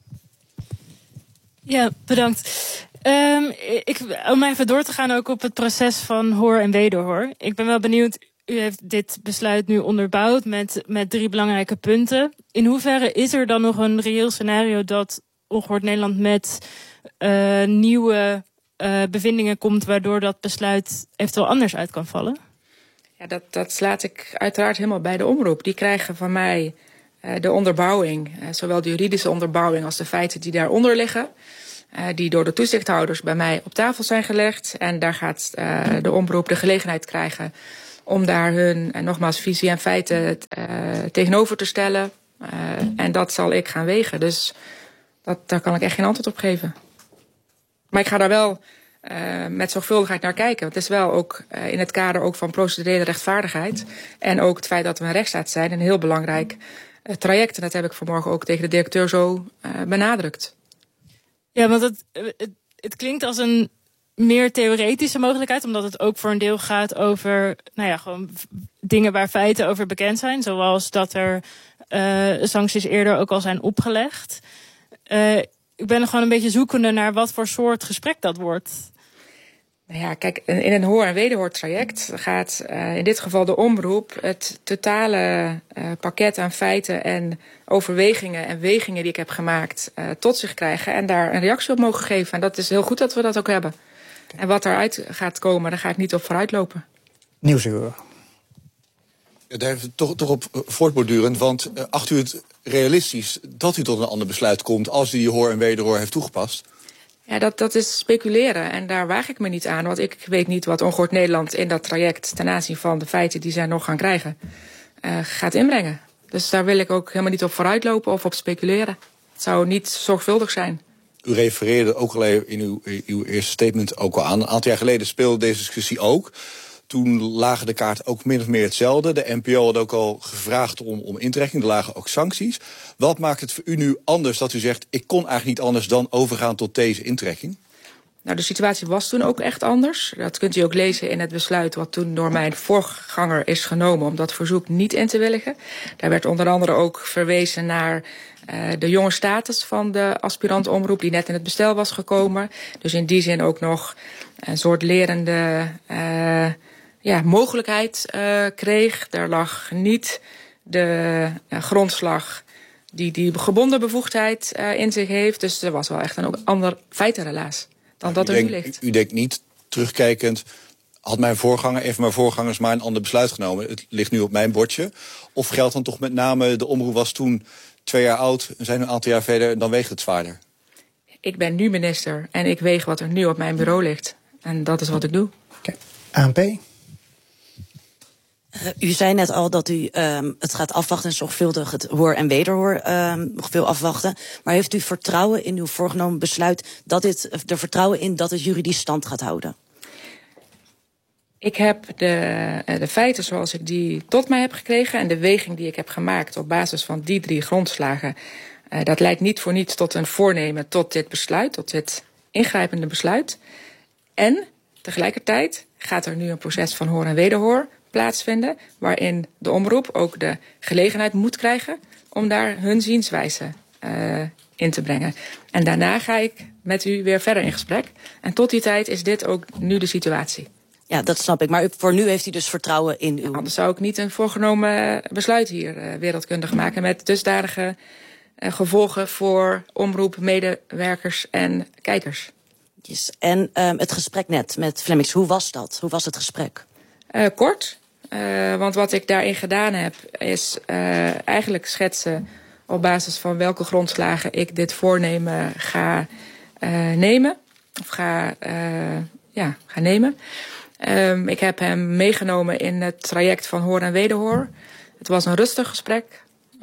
Ja, bedankt. Om even door te gaan ook op het proces van hoor en wederhoor. Ik ben wel benieuwd, u heeft dit besluit nu onderbouwd met 3 belangrijke punten. In hoeverre is er dan nog een reëel scenario dat Ongehoord Nederland met nieuwe bevindingen komt waardoor dat besluit eventueel anders uit kan vallen? Ja, dat slaat ik uiteraard helemaal bij de omroep. Die krijgen van mij de onderbouwing, zowel de juridische onderbouwing als de feiten die daaronder liggen. Die door de toezichthouders bij mij op tafel zijn gelegd. En daar gaat de omroep de gelegenheid krijgen om daar hun, nogmaals, visie en feiten tegenover te stellen. En dat zal ik gaan wegen. Dus daar kan ik echt geen antwoord op geven. Maar ik ga daar wel met zorgvuldigheid naar kijken. Want het is wel ook in het kader ook van procedurele rechtvaardigheid. En ook het feit dat we een rechtsstaat zijn een heel belangrijk traject. En dat heb ik vanmorgen ook tegen de directeur zo benadrukt. Ja, want het klinkt als een meer theoretische mogelijkheid, omdat het ook voor een deel gaat over gewoon dingen waar feiten over bekend zijn. Zoals dat er sancties eerder ook al zijn opgelegd. Ik ben gewoon een beetje zoekende naar wat voor soort gesprek dat wordt. Nou ja, kijk, in een hoor- en wederhoortraject gaat in dit geval de omroep het totale pakket aan feiten en overwegingen en wegingen die ik heb gemaakt tot zich krijgen en daar een reactie op mogen geven. En dat is heel goed dat we dat ook hebben. Okay. En wat eruit gaat komen, daar ga ik niet op vooruitlopen. Nieuwsuur. Ja, daar heeft het toch op voortbordurend, want acht u het realistisch dat u tot een ander besluit komt als u die hoor- en wederhoor heeft toegepast? Ja, dat is speculeren en daar waag ik me niet aan. Want ik weet niet wat Ongehoord Nederland in dat traject ten aanzien van de feiten die zij nog gaan krijgen gaat inbrengen. Dus daar wil ik ook helemaal niet op vooruitlopen of op speculeren. Het zou niet zorgvuldig zijn. U refereerde ook al even in uw eerste statement ook al aan. Een aantal jaar geleden speelde deze discussie ook. Toen lagen de kaarten ook min of meer hetzelfde. De NPO had ook al gevraagd om intrekking. Er lagen ook sancties. Wat maakt het voor u nu anders dat u zegt, ik kon eigenlijk niet anders dan overgaan tot deze intrekking? Nou, de situatie was toen ook echt anders. Dat kunt u ook lezen in het besluit wat toen door mijn voorganger is genomen om dat verzoek niet in te willigen. Daar werd onder andere ook verwezen naar de jonge status van de aspirant-omroep die net in het bestel was gekomen. Dus in die zin ook nog een soort lerende mogelijkheid kreeg. Daar lag niet de grondslag die gebonden bevoegdheid in zich heeft. Dus er was wel echt een ook ander feitenrelaas dan dat er nu ligt. U denkt niet, terugkijkend, had mijn voorgangers maar een ander besluit genomen. Het ligt nu op mijn bordje. Of geldt dan toch met name, de omroep was toen 2 jaar oud, we zijn een aantal jaar verder, en dan weegt het zwaarder? Ik ben nu minister en ik weeg wat er nu op mijn bureau ligt. En dat is wat ik doe. Okay. ANP? U zei net al dat u het gaat afwachten en zorgvuldig het hoor- en wederhoor nog veel afwachten. Maar heeft u vertrouwen in uw voorgenomen besluit vertrouwen in dat het juridisch stand gaat houden? Ik heb de feiten zoals ik die tot mij heb gekregen en de weging die ik heb gemaakt op basis van die 3 grondslagen. Dat leidt niet voor niets tot een voornemen tot dit besluit, tot dit ingrijpende besluit. En tegelijkertijd gaat er nu een proces van hoor- en wederhoor plaatsvinden, waarin de omroep ook de gelegenheid moet krijgen om daar hun zienswijze in te brengen. En daarna ga ik met u weer verder in gesprek. En tot die tijd is dit ook nu de situatie. Ja, dat snap ik. Maar voor nu heeft u dus vertrouwen in uw... Anders zou ik niet een voorgenomen besluit hier wereldkundig maken met dusdanige gevolgen voor omroep, medewerkers en kijkers. Yes. En het gesprek net met Flemmix, hoe was dat? Hoe was het gesprek? Kort, want wat ik daarin gedaan heb is eigenlijk schetsen op basis van welke grondslagen ik dit voornemen ga nemen. Of ga nemen. Ik heb hem meegenomen in het traject van hoor en wederhoor. Het was een rustig gesprek.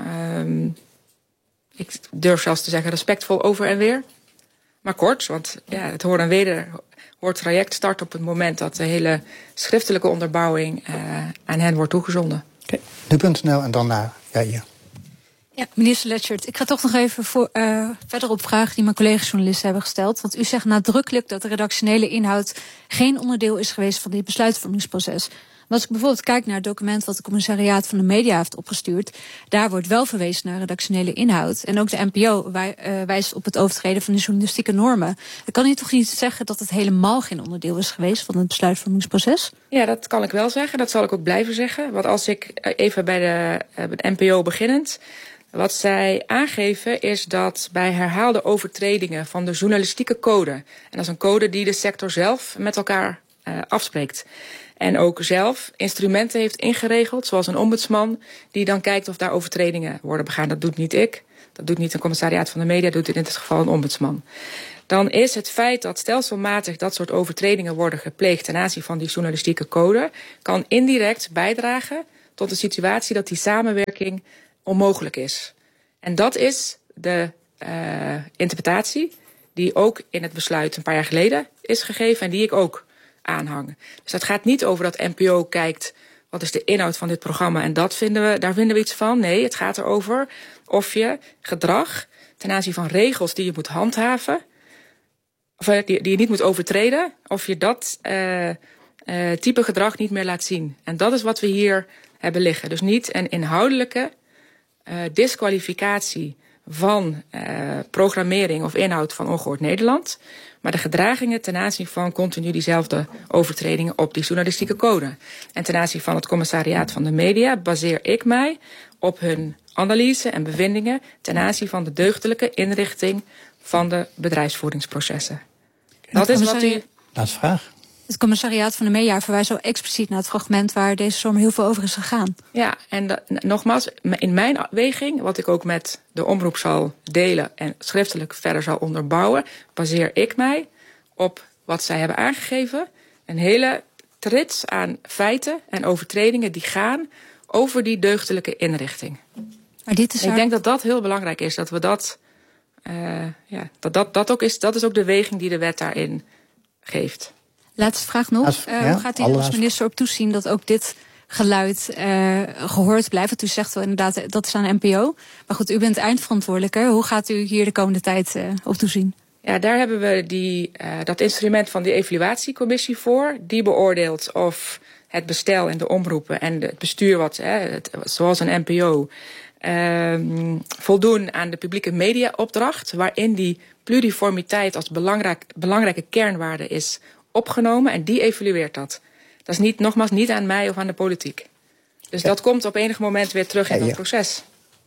Ik durf zelfs te zeggen respectvol over en weer. Maar kort, want ja, het hoor en wederhoortraject start op het moment dat de hele schriftelijke onderbouwing aan hen wordt toegezonden. Okay. Nu.nl en dan naar Jair. Ja, minister Letchert, ik ga toch nog even verder op vragen die mijn collega-journalisten hebben gesteld. Want u zegt nadrukkelijk dat de redactionele inhoud geen onderdeel is geweest van dit besluitvormingsproces. Maar als ik bijvoorbeeld kijk naar het document wat het commissariaat van de media heeft opgestuurd, daar wordt wel verwezen naar redactionele inhoud. En ook de NPO wijst op het overtreden van de journalistieke normen. Dan kan u toch niet zeggen dat het helemaal geen onderdeel is geweest van het besluitvormingsproces? Ja, dat kan ik wel zeggen. Dat zal ik ook blijven zeggen. Want als ik even bij de NPO beginnend, Wat zij aangeven is dat bij herhaalde overtredingen van de journalistieke code, en dat is een code die de sector zelf met elkaar afspreekt, en ook zelf instrumenten heeft ingeregeld, zoals een ombudsman, die dan kijkt of daar overtredingen worden begaan. Dat doet niet ik, dat doet niet een commissariaat van de media, dat doet in dit geval een ombudsman. Dan is het feit dat stelselmatig dat soort overtredingen worden gepleegd ten aanzien van die journalistieke code, kan indirect bijdragen tot de situatie dat die samenwerking onmogelijk is. En dat is de interpretatie die ook in het besluit een paar jaar geleden is gegeven en die ik ook aanhang. Dus het gaat niet over dat NPO kijkt wat is de inhoud van dit programma en daar vinden we iets van. Nee, het gaat erover of je gedrag ten aanzien van regels die je moet handhaven, of die je niet moet overtreden, of je dat type gedrag niet meer laat zien. En dat is wat we hier hebben liggen. Dus niet een inhoudelijke disqualificatie van programmering of inhoud van Ongehoord Nederland, maar de gedragingen ten aanzien van continu diezelfde overtredingen op die journalistieke code. En ten aanzien van het commissariaat van de media baseer ik mij op hun analyse en bevindingen ten aanzien van de deugdelijke inrichting van de bedrijfsvoeringsprocessen. Dat is wat u... Laatste vraag. Het commissariaat van de media verwijst zo expliciet naar het fragment waar deze zomer heel veel over is gegaan. Ja, en nogmaals, in mijn weging, wat ik ook met de omroep zal delen en schriftelijk verder zal onderbouwen, baseer ik mij op wat zij hebben aangegeven. Een hele trits aan feiten en overtredingen die gaan over die deugdelijke inrichting. Maar dit is ik denk dat dat heel belangrijk is, dat we dat ook is. Dat is ook de weging die de wet daarin geeft. Laatste vraag nog. Hoe gaat u als minister op toezien dat ook dit geluid gehoord blijft? Want u zegt wel inderdaad, dat is aan de NPO. Maar goed, u bent eindverantwoordelijke. Hoe gaat u hier de komende tijd op toezien? Ja, daar hebben we dat instrument van de evaluatiecommissie voor. Die beoordeelt of het bestel en de omroepen en het bestuur, zoals een NPO, voldoen aan de publieke mediaopdracht, waarin die pluriformiteit als belangrijke kernwaarde is opgenomen, en die evalueert dat. Dat is nogmaals niet aan mij of aan de politiek. Dus dat komt op enig moment weer terug in dat proces.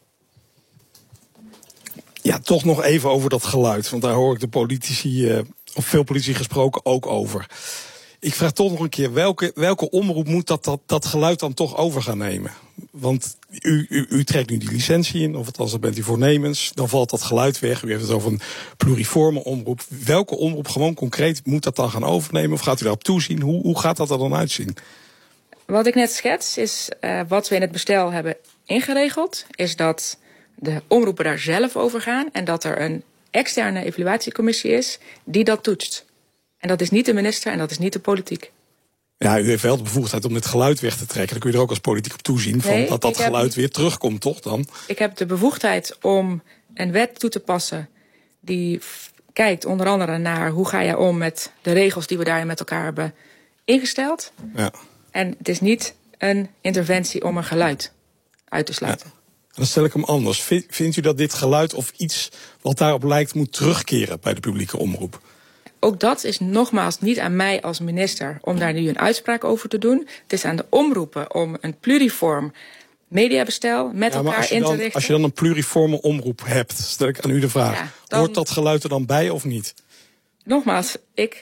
Ja, toch nog even over dat geluid, want daar hoor ik de politici, of veel politici gesproken, ook over. Ik vraag toch nog een keer, welke omroep moet dat geluid dan toch over gaan nemen? Want u trekt nu die licentie in, of althans dan bent u voornemens, dan valt dat geluid weg. U heeft het over een pluriforme omroep. Welke omroep gewoon concreet moet dat dan gaan overnemen? Of gaat u daarop toezien? Hoe gaat dat er dan uitzien? Wat ik net schets is, wat we in het bestel hebben ingeregeld, is dat de omroepen daar zelf over gaan en dat er een externe evaluatiecommissie is die dat toetst. En dat is niet de minister en dat is niet de politiek. Ja, u heeft wel de bevoegdheid om dit geluid weg te trekken. Dan kun je er ook als politiek op toezien dat geluid weer terugkomt, toch dan? Ik heb de bevoegdheid om een wet toe te passen die kijkt onder andere naar hoe ga je om met de regels die we daarin met elkaar hebben ingesteld. Ja. En het is niet een interventie om een geluid uit te sluiten. Ja. Dan stel ik hem anders. Vindt u dat dit geluid of iets wat daarop lijkt moet terugkeren bij de publieke omroep? Ook dat is nogmaals niet aan mij als minister om daar nu een uitspraak over te doen. Het is aan de omroepen om een pluriform mediabestel met elkaar in te richten. Als je dan een pluriforme omroep hebt, stel ik aan u de vraag. Ja, hoort dat geluid er dan bij of niet? Nogmaals, ik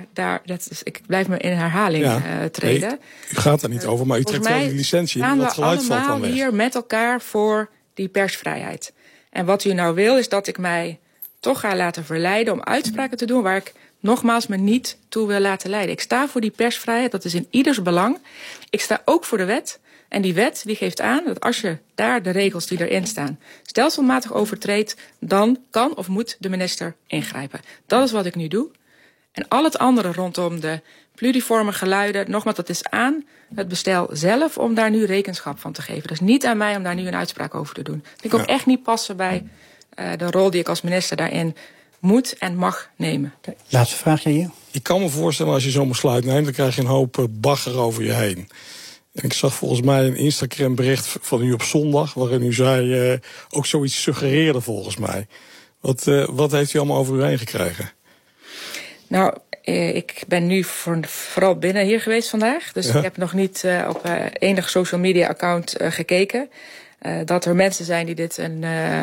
blijf me in herhaling treden. Nee, u gaat er niet over, maar u trekt wel die licentie in en dat geluid valt dan weg. We allemaal hier met elkaar voor die persvrijheid. En wat u nou wil, is dat ik mij toch ga laten verleiden om uitspraken te doen waar ik nogmaals me niet toe wil laten leiden. Ik sta voor die persvrijheid, dat is in ieders belang. Ik sta ook voor de wet. En die wet die geeft aan dat als je daar de regels die erin staan stelselmatig overtreedt, dan kan of moet de minister ingrijpen. Dat is wat ik nu doe. En al het andere rondom de pluriforme geluiden, nogmaals, dat is aan het bestel zelf om daar nu rekenschap van te geven. Dat is niet aan mij om daar nu een uitspraak over te doen. Dat vind ik ook echt niet passen bij de rol die ik als minister daarin moet en mag nemen. Laatste vraagje hier. Ik kan me voorstellen, als je zo'n besluit neemt, dan krijg je een hoop bagger over je heen. En ik zag volgens mij een Instagram bericht van u op zondag, waarin u zei, ook zoiets suggereerde volgens mij. Wat heeft u allemaal over u heen gekregen? Nou, Ik ben nu vooral binnen hier geweest vandaag. Dus ik heb nog niet op enig social media account gekeken. Dat er mensen zijn die dit een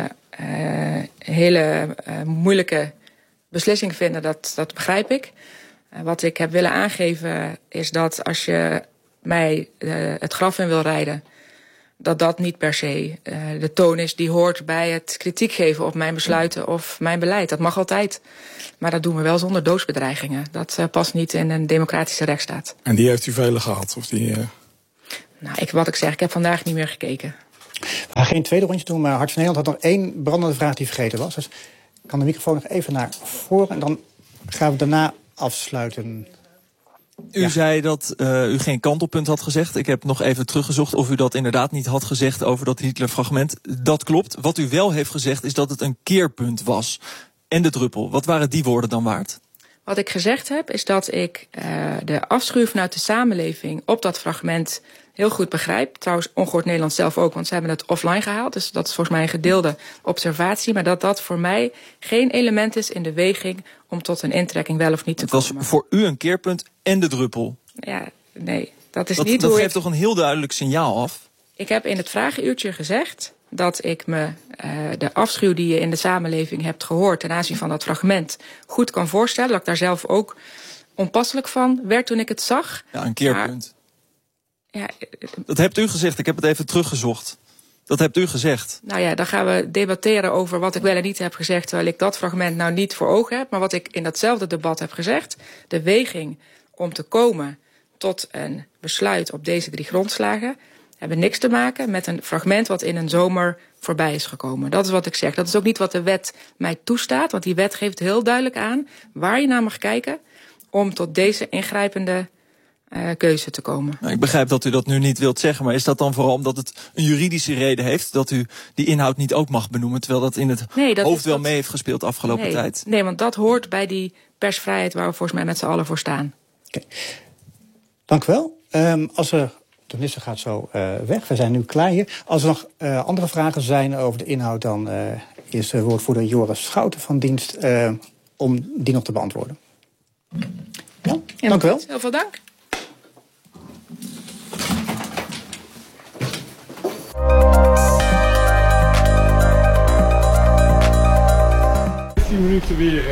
hele moeilijke beslissing vinden, dat begrijp ik. Wat ik heb willen aangeven is dat als je mij het graf in wil rijden, dat niet per se de toon is die hoort bij het kritiek geven op mijn besluiten of mijn beleid. Dat mag altijd. Maar dat doen we wel zonder doodsbedreigingen. Dat past niet in een democratische rechtsstaat. En die heeft u vele gehad? Of die, Nou, wat ik zeg, ik heb vandaag niet meer gekeken. We gaan geen tweede rondje doen, maar Hart van Nederland had nog 1 brandende vraag die vergeten was. Dus ik kan de microfoon nog even naar voren en dan gaan we daarna afsluiten. U zei dat u geen kantelpunt had gezegd. Ik heb nog even teruggezocht of u dat inderdaad niet had gezegd over dat Hitler-fragment. Dat klopt. Wat u wel heeft gezegd is dat het een keerpunt was. En de druppel. Wat waren die woorden dan waard? Wat ik gezegd heb is dat ik de afschuw vanuit de samenleving op dat fragment heel goed begrijp. Trouwens, Ongehoord Nederland zelf ook, want ze hebben het offline gehaald. Dus dat is volgens mij een gedeelde observatie. Maar dat voor mij geen element is in de weging om tot een intrekking wel of niet te komen. Het was voor u een keerpunt en de druppel. Ja, nee, dat is niet hoe dat geeft toch een heel duidelijk signaal af? Ik heb in het vragenuurtje gezegd dat ik me de afschuw die je in de samenleving hebt gehoord ten aanzien van dat fragment goed kan voorstellen. Dat ik daar zelf ook onpasselijk van werd toen ik het zag. Ja, een keerpunt. Ja, dat hebt u gezegd, ik heb het even teruggezocht. Dat hebt u gezegd. Nou ja, dan gaan we debatteren over wat ik wel en niet heb gezegd, terwijl ik dat fragment nou niet voor ogen heb. Maar wat ik in datzelfde debat heb gezegd, de weging om te komen tot een besluit op deze 3 grondslagen hebben niks te maken met een fragment wat in een zomer voorbij is gekomen. Dat is wat ik zeg. Dat is ook niet wat de wet mij toestaat, want die wet geeft heel duidelijk aan waar je naar mag kijken om tot deze ingrijpende keuze te komen. Nou, ik begrijp dat u dat nu niet wilt zeggen, maar is dat dan vooral omdat het een juridische reden heeft dat u die inhoud niet ook mag benoemen, terwijl dat in het hoofd wel mee heeft gespeeld de afgelopen tijd? Nee, want dat hoort bij die persvrijheid waar we volgens mij met z'n allen voor staan. Okay. Dank u wel. De minister gaat zo weg. We zijn nu klaar hier. Als er nog andere vragen zijn over de inhoud, dan is woordvoerder Joris Schouten van dienst om die nog te beantwoorden. Ja, dank u wel. Heel veel dank. Minuten weer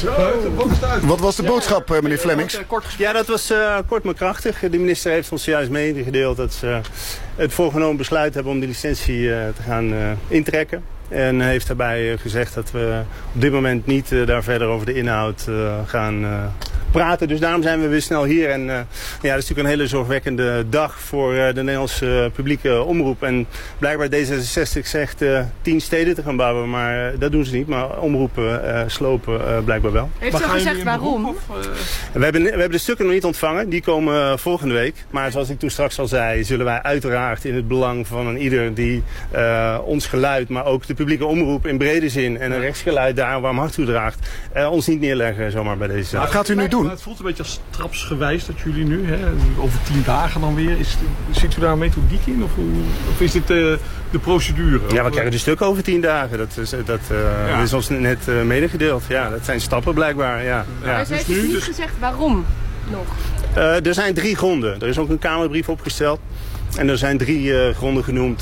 Wat was de boodschap, meneer Flemmings? Ja, dat was kort maar krachtig. De minister heeft ons juist meegedeeld dat ze het voorgenomen besluit hebben om de licentie te gaan intrekken. En heeft daarbij gezegd dat we op dit moment niet daar verder over de inhoud gaan praten. Dus daarom zijn we weer snel hier. En ja, dat is natuurlijk een hele zorgwekkende dag voor de Nederlandse publieke omroep. En blijkbaar D66 zegt 10 steden te gaan bouwen, maar dat doen ze niet. Maar omroepen slopen blijkbaar wel. Heeft u al gezegd waarom? We hebben de stukken nog niet ontvangen. Die komen volgende week. Maar zoals ik toen straks al zei, zullen wij uiteraard in het belang van een ieder die ons geluid, maar ook de publieke omroep in brede zin en een rechtsgeluid daar een warm hart toe draagt, ons niet neerleggen zomaar bij deze zaak. Wat gaat u nu doen? Het voelt een beetje als trapsgewijs dat jullie nu, over 10 dagen dan weer, zit u daar een methodiek in? Of is dit de procedure? Ja, we krijgen de stukken over 10 dagen. Dat is ons net medegedeeld. Ja, dat zijn stappen blijkbaar. Ja. Maar ze heeft niet gezegd waarom nog? Er zijn 3 gronden. Er is ook een Kamerbrief opgesteld. En er zijn 3 gronden genoemd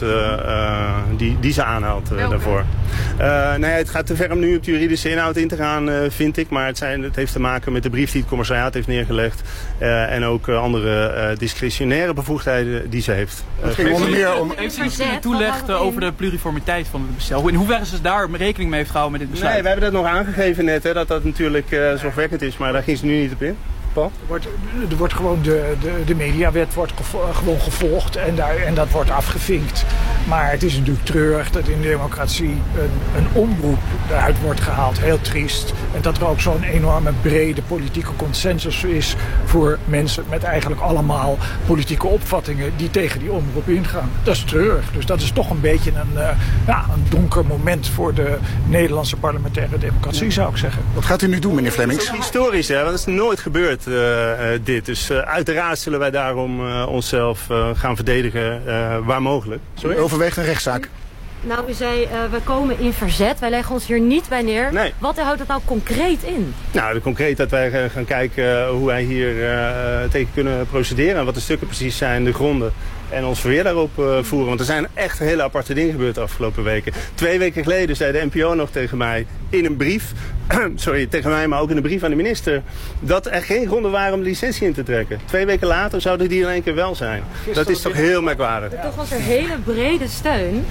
die ze aanhaalt daarvoor. Nee, het gaat te ver om nu op de juridische inhoud in te gaan, vind ik. Maar het heeft te maken met de brief die het commissariaat heeft neergelegd. En ook andere discretionaire bevoegdheden die ze heeft. Het ging onder meer om... Heeft u toelegd over de pluriformiteit van het bestel? In hoeverre is daar rekening mee heeft gehouden met dit besluit? Nee, we hebben dat nog aangegeven net, dat natuurlijk zorgwekkend is. Maar daar ging ze nu niet op in. Er wordt gewoon de mediawet wordt gewoon gevolgd en dat wordt afgevinkt. Maar het is natuurlijk treurig dat in de democratie een omroep eruit wordt gehaald. Heel triest. En dat er ook zo'n enorme brede politieke consensus is voor mensen met eigenlijk allemaal politieke opvattingen die tegen die omroep ingaan. Dat is treurig. Dus dat is toch een beetje een donker moment voor de Nederlandse parlementaire democratie, zou ik zeggen. Wat gaat u nu doen, meneer Flemmings? Dat is historisch, hè? Want dat is nooit gebeurd. Dit. Dus uiteraard zullen wij daarom onszelf gaan verdedigen waar mogelijk. U overweegt een rechtszaak? Nou, u zei, we komen in verzet. Wij leggen ons hier niet bij neer. Nee. Wat houdt dat nou concreet in? Nou, concreet dat wij gaan kijken hoe wij hier tegen kunnen procederen. En wat de stukken precies zijn, de gronden. En ons verweer daarop voeren. Want er zijn echt hele aparte dingen gebeurd de afgelopen weken. 2 weken geleden zei de NPO nog tegen mij in een brief... sorry, tegen mij, maar ook in een brief aan de minister... dat er geen gronden waren om de licentie in te trekken. 2 weken later zouden die in één keer wel zijn. Dat is toch heel merkwaardig. Toch was er hele brede steun.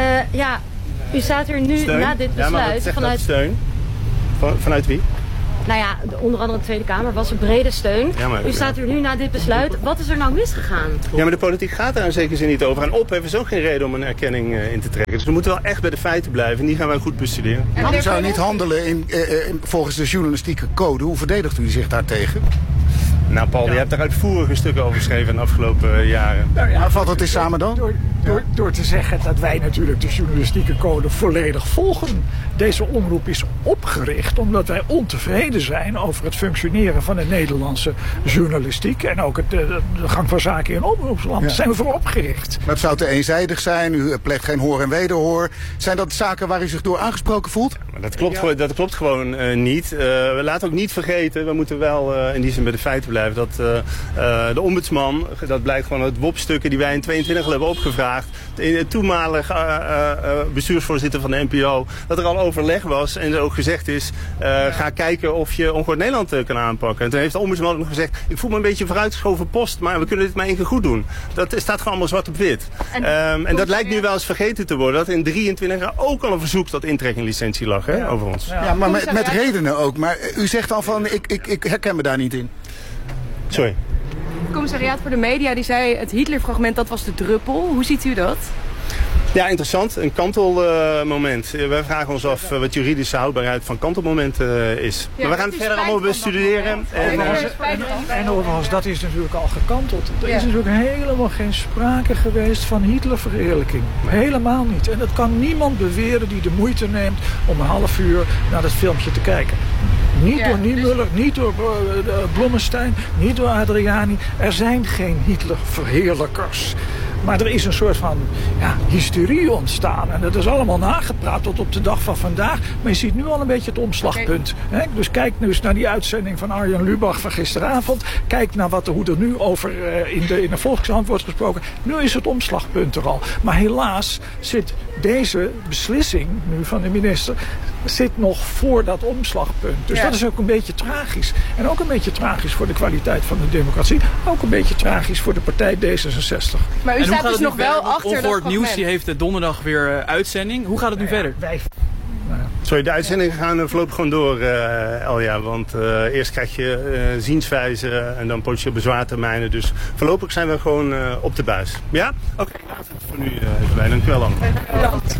U staat hier nu na dit besluit... Ja, maar wat zegt vanuit steun? Vanuit wie? Nou ja, onder andere de Tweede Kamer was een brede steun. Ja, u staat hier nu na dit besluit. Wat is er nou misgegaan? Ja, maar de politiek gaat daar in zekere zin niet over. En ophef is ook geen reden om een erkenning in te trekken. Dus we moeten wel echt bij de feiten blijven. En die gaan wij goed bestuderen. U zou niet handelen volgens de journalistieke code. Hoe verdedigt u zich daartegen? Nou, Paul, je hebt daar uitvoerige stukken over geschreven in de afgelopen jaren. Maar vat het eens samen dan? Door te zeggen dat wij natuurlijk de journalistieke code volledig volgen. Deze omroep is opgericht omdat wij ontevreden zijn over het functioneren van de Nederlandse journalistiek. En ook de gang van zaken in omroepsland. Daar zijn we voor opgericht. Maar het zou te eenzijdig zijn. U pleegt geen hoor en wederhoor. Zijn dat zaken waar u zich door aangesproken voelt? Dat klopt gewoon niet. We laten ook niet vergeten, we moeten wel in die zin bij de feiten blijven, dat de ombudsman, dat blijkt gewoon uit WOP-stukken die wij in 22 hebben opgevraagd, de toenmalige bestuursvoorzitter van de NPO, dat er al overleg was en er ook gezegd is, ga kijken of je Ongehoord Nederland kan aanpakken. En toen heeft de ombudsman nog gezegd, ik voel me een beetje vooruitgeschoven post, maar we kunnen dit maar één keer goed doen. Dat staat gewoon allemaal zwart op wit. En dat lijkt nu wel eens vergeten te worden, dat in 23 jaar ook al een verzoek tot intrekkinglicentie lag over ons. Ja, maar met redenen ook. Maar u zegt al van, ik herken me daar niet in. Sorry. Het commissariaat voor de media die zei het Hitler-fragment dat was de druppel. Hoe ziet u dat? Ja, interessant. Een kantelmoment. Wij vragen ons af wat juridische houdbaarheid van kantelmomenten is. Ja, maar we gaan het verder allemaal bestuderen. En overigens, dat is natuurlijk al gekanteld. Er is natuurlijk helemaal geen sprake geweest van Hitlerverheerlijking. Helemaal niet. En dat kan niemand beweren die de moeite neemt om een half uur naar dat filmpje te kijken. Niet door Niemöller, niet door Blommestein, niet door Adriani. Er zijn geen Hitlerverheerlijkers. Maar er is een soort van hysterie ontstaan. En dat is allemaal nagepraat tot op de dag van vandaag. Maar je ziet nu al een beetje het omslagpunt. Okay. Dus kijk nu eens naar die uitzending van Arjen Lubach van gisteravond. Kijk naar hoe er nu over in de Volkskrant wordt gesproken. Nu is het omslagpunt er al. Maar helaas zit deze beslissing nu van de minister zit nog voor dat omslagpunt. Dus dat is ook een beetje tragisch. En ook een beetje tragisch voor de kwaliteit van de democratie. Ook een beetje tragisch voor de partij D66. Maar u staat dus nog wel achter dat Ongehoord Nieuws die heeft donderdag weer uitzending. Hoe gaat het nu verder? Sorry, de uitzendingen gaan voorlopig gewoon door, Elja. Want eerst krijg je zienswijze en dan potentieel bezwaartermijnen. Dus voorlopig zijn we gewoon op de buis. Ja? Oké, laten we het voor nu even bij. Dank u wel dan. Bedankt.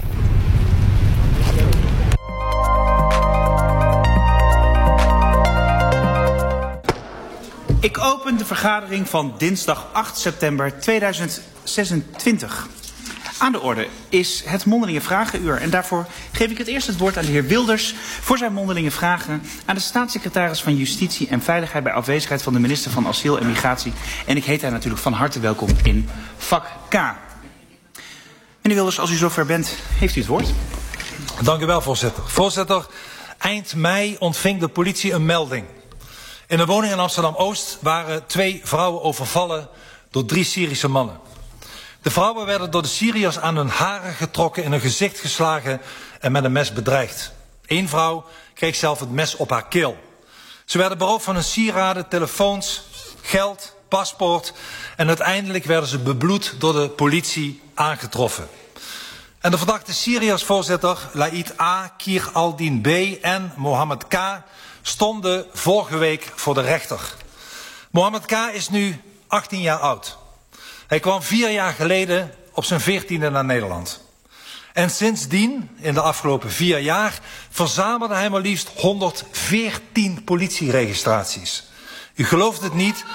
Ik open de vergadering van dinsdag 8 september 2026. Aan de orde is het mondelinge vragenuur. En daarvoor geef ik het eerst het woord aan de heer Wilders voor zijn mondelinge vragen aan de staatssecretaris van Justitie en Veiligheid bij afwezigheid van de minister van Asiel en Migratie. En ik heet hij natuurlijk van harte welkom in vak K. Meneer Wilders, als u zover bent, heeft u het woord. Dank u wel, voorzitter. Voorzitter, eind mei ontving de politie een melding. In een woning in Amsterdam-Oost waren 2 vrouwen overvallen door 3 Syrische mannen. De vrouwen werden door de Syriërs aan hun haren getrokken, in hun gezicht geslagen en met een mes bedreigd. 1 vrouw kreeg zelf het mes op haar keel. Ze werden beroofd van hun sieraden, telefoons, geld, paspoort en uiteindelijk werden ze bebloed door de politie aangetroffen. En de verdachte Syriërs, voorzitter, Laïd A, Kir Aldin B en Mohammed K stonden vorige week voor de rechter. Mohammed K is nu 18 jaar oud. Hij kwam 4 jaar geleden op zijn 14e naar Nederland. En sindsdien, in de afgelopen 4 jaar, verzamelde hij maar liefst 114 politieregistraties. U gelooft het niet.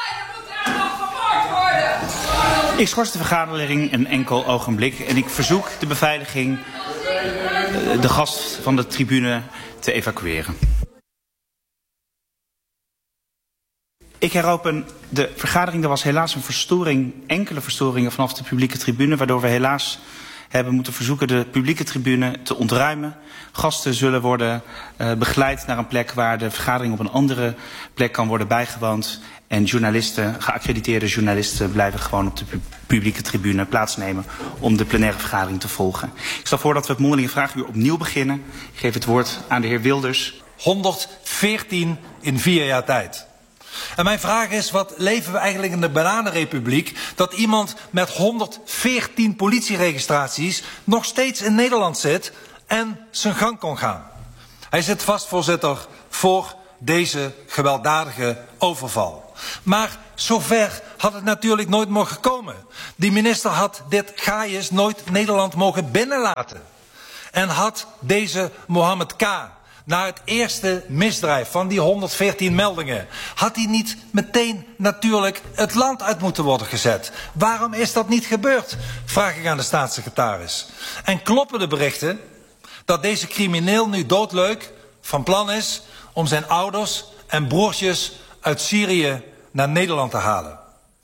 Ik schors de vergadering een enkel ogenblik en ik verzoek de beveiliging de gast van de tribune te evacueren. Ik heropen de vergadering. Er was helaas een verstoring, enkele verstoringen vanaf de publieke tribune, waardoor we helaas hebben moeten verzoeken de publieke tribune te ontruimen. Gasten zullen worden begeleid naar een plek waar de vergadering op een andere plek kan worden bijgewoond. En journalisten, geaccrediteerde journalisten, blijven gewoon op de publieke tribune plaatsnemen om de plenaire vergadering te volgen. Ik stel voor dat we het mondelinge vragenuur opnieuw beginnen. Ik geef het woord aan de heer Wilders. 114 in 4 jaar tijd. En mijn vraag is, wat leven we eigenlijk in de bananenrepubliek, dat iemand met 114 politieregistraties nog steeds in Nederland zit en zijn gang kon gaan. Hij zit vast, voorzitter, voor deze gewelddadige overval. Maar zover had het natuurlijk nooit mogen komen. Die minister had dit Gayes nooit Nederland mogen binnenlaten. En had deze Mohammed K., na het eerste misdrijf van die 114 meldingen, had hij niet meteen natuurlijk het land uit moeten worden gezet. Waarom is dat niet gebeurd? Vraag ik aan de staatssecretaris. En kloppen de berichten dat deze crimineel nu doodleuk van plan is om zijn ouders en broertjes uit Syrië naar Nederland te halen?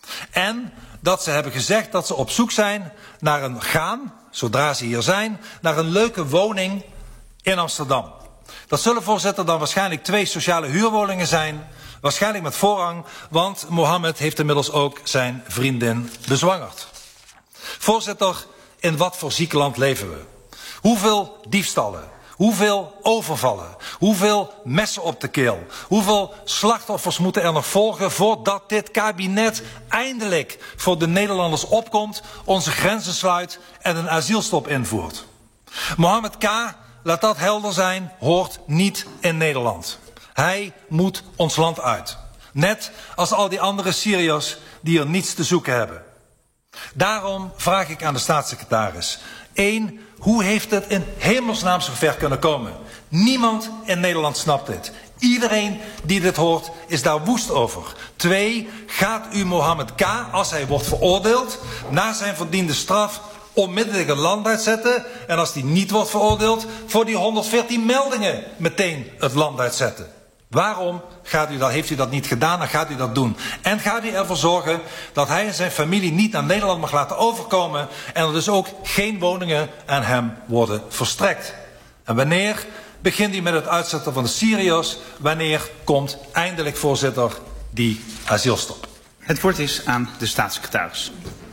En dat ze hebben gezegd dat ze op zoek zijn naar zodra ze hier zijn, naar een leuke woning in Amsterdam. Dat zullen, voorzitter, dan waarschijnlijk 2 sociale huurwoningen zijn. Waarschijnlijk met voorrang, want Mohammed heeft inmiddels ook zijn vriendin bezwangerd. Voorzitter, in wat voor ziek land leven we? Hoeveel diefstallen? Hoeveel overvallen? Hoeveel messen op de keel? Hoeveel slachtoffers moeten er nog volgen voordat dit kabinet eindelijk voor de Nederlanders opkomt, onze grenzen sluit en een asielstop invoert? Mohammed K., laat dat helder zijn, hoort niet in Nederland. Hij moet ons land uit. Net als al die andere Syriërs die er niets te zoeken hebben. Daarom vraag ik aan de staatssecretaris. 1. Hoe heeft het in hemelsnaam zo ver kunnen komen? Niemand in Nederland snapt dit. Iedereen die dit hoort is daar woest over. 2. Gaat u Mohammed K., als hij wordt veroordeeld, na zijn verdiende straf onmiddellijk het land uitzetten, en als die niet wordt veroordeeld, voor die 114 meldingen meteen het land uitzetten? Waarom heeft u dat niet gedaan en gaat u dat doen? En gaat u ervoor zorgen dat hij en zijn familie niet naar Nederland mag laten overkomen en er dus ook geen woningen aan hem worden verstrekt? En wanneer begint u met het uitzetten van de Syriërs? Wanneer komt eindelijk, voorzitter, die asielstop? Het woord is aan de staatssecretaris.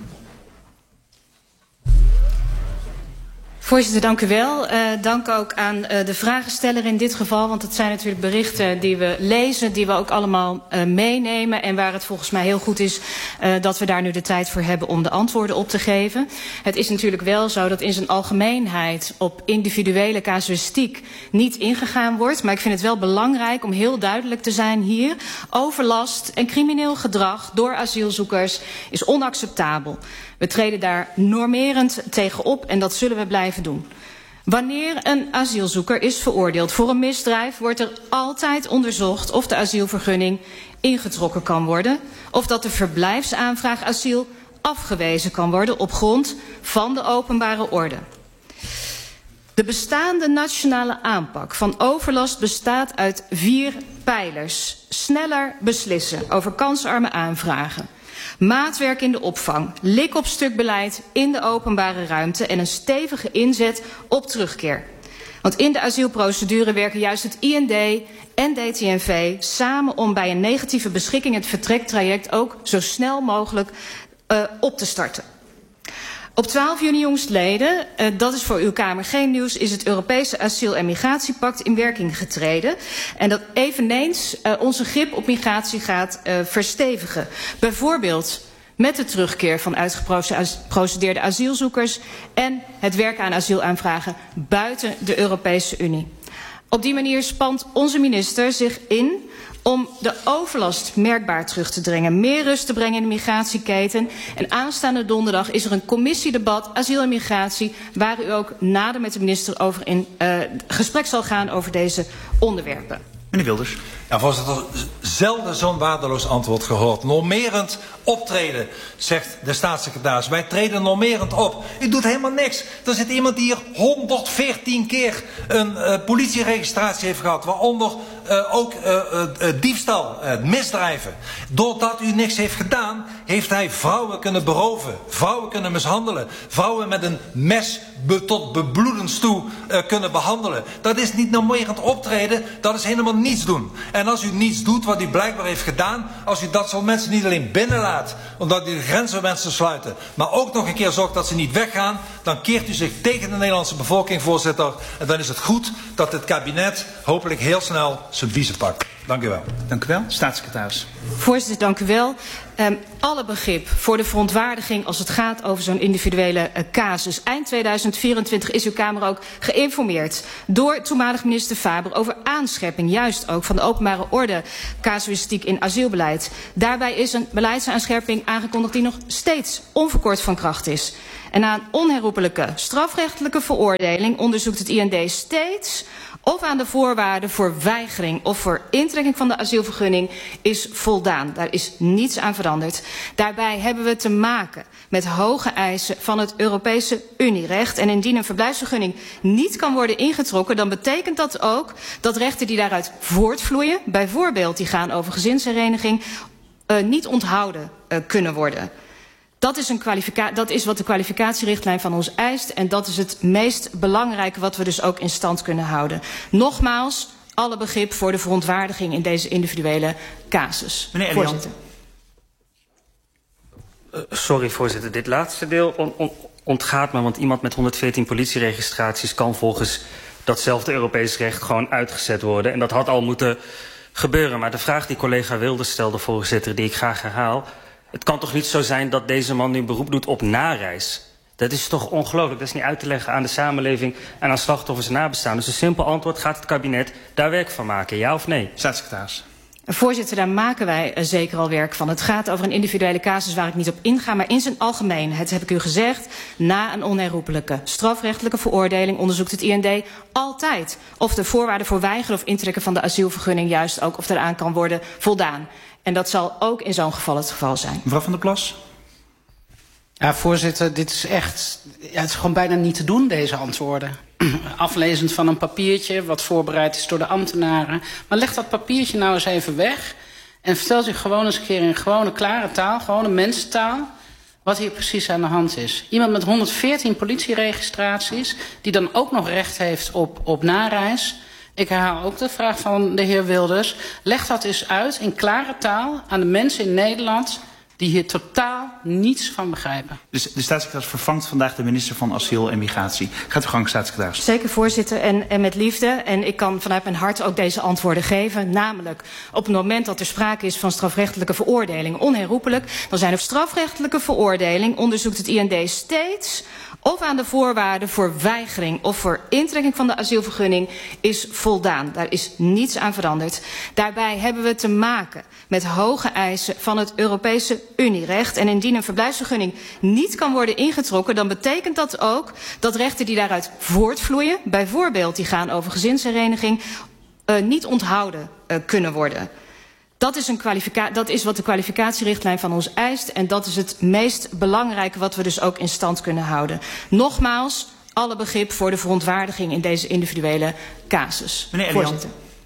Voorzitter, dank u wel. Dank ook aan de vragensteller in dit geval. Want het zijn natuurlijk berichten die we lezen, die we ook allemaal meenemen. En waar het volgens mij heel goed is dat we daar nu de tijd voor hebben om de antwoorden op te geven. Het is natuurlijk wel zo dat in zijn algemeenheid op individuele casuïstiek niet ingegaan wordt. Maar ik vind het wel belangrijk om heel duidelijk te zijn hier. Overlast en crimineel gedrag door asielzoekers is onacceptabel. We treden daar normerend tegen op en dat zullen we blijven doen. Wanneer een asielzoeker is veroordeeld voor een misdrijf, wordt er altijd onderzocht of de asielvergunning ingetrokken kan worden, of dat de verblijfsaanvraag asiel afgewezen kan worden op grond van de openbare orde. De bestaande nationale aanpak van overlast bestaat uit 4 pijlers. Sneller beslissen over kansarme aanvragen. Maatwerk in de opvang, lik-op-stuk beleid in de openbare ruimte en een stevige inzet op terugkeer. Want in de asielprocedure werken juist het IND en DTNV samen om bij een negatieve beschikking het vertrektraject ook zo snel mogelijk op te starten. Op 12 juni jongstleden, dat is voor uw Kamer geen nieuws, is het Europese asiel- en migratiepact in werking getreden. En dat eveneens onze grip op migratie gaat verstevigen. Bijvoorbeeld met de terugkeer van uitgeprocedeerde asielzoekers en het werken aan asielaanvragen buiten de Europese Unie. Op die manier spant onze minister zich in om de overlast merkbaar terug te dringen, meer rust te brengen in de migratieketen. En aanstaande donderdag is er een commissiedebat asiel en migratie, waar u ook nader met de minister over in gesprek zal gaan over deze onderwerpen. Meneer Wilders. Ja, voorzitter, zelden zo'n waardeloos antwoord gehoord. Normerend optreden, zegt de staatssecretaris. Wij treden normerend op. U doet helemaal niks. Er zit iemand die hier 114 keer een politieregistratie heeft gehad, waaronder ook diefstal, misdrijven. Doordat u niks heeft gedaan, heeft hij vrouwen kunnen beroven, vrouwen kunnen mishandelen, vrouwen met een mes tot bebloedens toe kunnen behandelen. Dat is niet normerend optreden, dat is helemaal niets doen. En als u niets doet wat u blijkbaar heeft gedaan, als u dat soort mensen niet alleen binnenlaat, omdat u de grenzen wenst te sluiten, maar ook nog een keer zorgt dat ze niet weggaan, dan keert u zich tegen de Nederlandse bevolking, voorzitter. En dan is het goed dat het kabinet hopelijk heel snel zijn biezen pakt. Dank u wel. Dank u wel. Staatssecretaris. Voorzitter, dank u wel. Alle begrip voor de verontwaardiging als het gaat over zo'n individuele casus. Eind 2024 is uw Kamer ook geïnformeerd door toenmalig minister Faber over aanscherping, juist ook van de openbare orde casuïstiek in asielbeleid. Daarbij is een beleidsaanscherping aangekondigd die nog steeds onverkort van kracht is. En na een onherroepelijke strafrechtelijke veroordeling onderzoekt het IND steeds of aan de voorwaarden voor weigering of voor intrekking van de asielvergunning is voldaan. Daar is niets aan veranderd. Daarbij hebben we te maken met hoge eisen van het Europese Unierecht. En indien een verblijfsvergunning niet kan worden ingetrokken, dan betekent dat ook dat rechten die daaruit voortvloeien, bijvoorbeeld die gaan over gezinshereniging, niet onthouden kunnen worden. Dat is wat de kwalificatierichtlijn van ons eist en dat is het meest belangrijke wat we dus ook in stand kunnen houden. Nogmaals, alle begrip voor de verontwaardiging in deze individuele casus. Meneer Elian. Sorry voorzitter, dit laatste deel ontgaat me, want iemand met 114 politieregistraties kan volgens datzelfde Europees recht gewoon uitgezet worden. En dat had al moeten gebeuren. Maar de vraag die collega Wilders stelde, voorzitter, die ik graag herhaal. Het kan toch niet zo zijn dat deze man nu beroep doet op nareis? Dat is toch ongelooflijk? Dat is niet uit te leggen aan de samenleving en aan slachtoffers en nabestaanden. Dus een simpel antwoord, gaat het kabinet daar werk van maken, ja of nee? Staatssecretaris. Voorzitter, daar maken wij zeker al werk van. Het gaat over een individuele casus waar ik niet op inga, maar in zijn algemeenheid heb ik u gezegd, na een onherroepelijke strafrechtelijke veroordeling onderzoekt het IND altijd of de voorwaarden voor weigeren of intrekken van de asielvergunning juist ook of eraan kan worden voldaan. En dat zal ook in zo'n geval het geval zijn. Mevrouw Van der Plas. Ja, voorzitter, dit is echt, het is gewoon bijna niet te doen, deze antwoorden. Aflezend van een papiertje wat voorbereid is door de ambtenaren. Maar leg dat papiertje nou eens even weg en vertelt u gewoon eens een keer in gewone klare taal, gewone mensentaal, wat hier precies aan de hand is. Iemand met 114 politieregistraties, die dan ook nog recht heeft op nareis. Ik herhaal ook de vraag van de heer Wilders. Leg dat eens uit in klare taal aan de mensen in Nederland die hier totaal niets van begrijpen. Dus de staatssecretaris vervangt vandaag de minister van Asiel en Migratie. Gaat uw gang, staatssecretaris. Zeker, voorzitter, en met liefde. En ik kan vanuit mijn hart ook deze antwoorden geven. Namelijk, op het moment dat er sprake is van strafrechtelijke veroordeling, onherroepelijk, dan zijn er strafrechtelijke veroordeling, onderzoekt het IND steeds of aan de voorwaarden voor weigering of voor intrekking van de asielvergunning is voldaan. Daar is niets aan veranderd. Daarbij hebben we te maken met hoge eisen van het Europese Unierecht. En indien een verblijfsvergunning niet kan worden ingetrokken, dan betekent dat ook dat rechten die daaruit voortvloeien, bijvoorbeeld die gaan over gezinshereniging, niet onthouden kunnen worden. Dat is wat de kwalificatierichtlijn van ons eist en dat is het meest belangrijke wat we dus ook in stand kunnen houden. Nogmaals, alle begrip voor de verontwaardiging in deze individuele casus. Meneer Elian.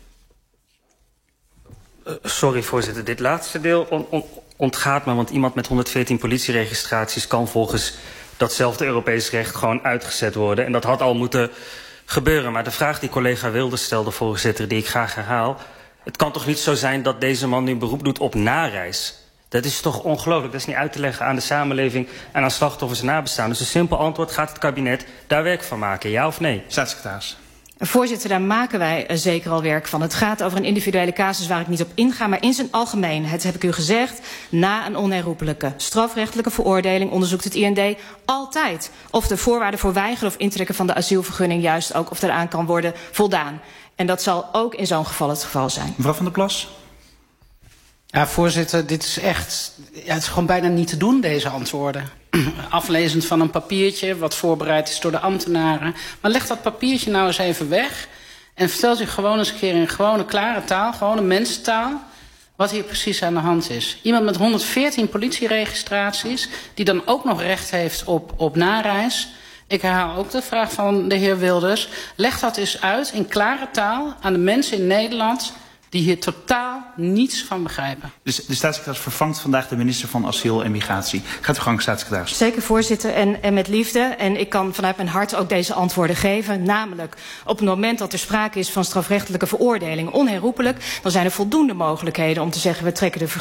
Sorry voorzitter, dit laatste deel ontgaat me, want iemand met 114 politieregistraties kan volgens datzelfde Europees recht gewoon uitgezet worden. En dat had al moeten gebeuren. Maar de vraag die collega Wilders stelde, voorzitter, die ik graag herhaal. Het kan toch niet zo zijn dat deze man nu beroep doet op nareis? Dat is toch ongelooflijk? Dat is niet uit te leggen aan de samenleving en aan slachtoffers en nabestaanden. Dus een simpel antwoord, gaat het kabinet daar werk van maken, ja of nee? Staatssecretaris. Voorzitter, daar maken wij zeker al werk van. Het gaat over een individuele casus waar ik niet op inga, maar in zijn algemeenheid heb ik u gezegd, na een onherroepelijke strafrechtelijke veroordeling onderzoekt het IND altijd of de voorwaarden voor weigeren of intrekken van de asielvergunning juist ook of eraan kan worden voldaan. En dat zal ook in zo'n geval het geval zijn. Mevrouw Van der Plas. Ja, voorzitter, dit is echt, het is gewoon bijna niet te doen, deze antwoorden. Aflezend van een papiertje wat voorbereid is door de ambtenaren. Maar leg dat papiertje nou eens even weg en vertelt u gewoon eens een keer in gewone klare taal, gewone mensentaal, wat hier precies aan de hand is. Iemand met 114 politieregistraties, die dan ook nog recht heeft op nareis. Ik herhaal ook de vraag van de heer Wilders. Leg dat eens uit in klare taal aan de mensen in Nederland die hier totaal niets van begrijpen. Dus de staatssecretaris vervangt vandaag de minister van Asiel en Migratie. Gaat u gang, staatssecretaris. Zeker, voorzitter, en met liefde. En ik kan vanuit mijn hart ook deze antwoorden geven. Namelijk, op het moment dat er sprake is van strafrechtelijke veroordeling onherroepelijk, dan zijn er voldoende mogelijkheden om te zeggen, we trekken de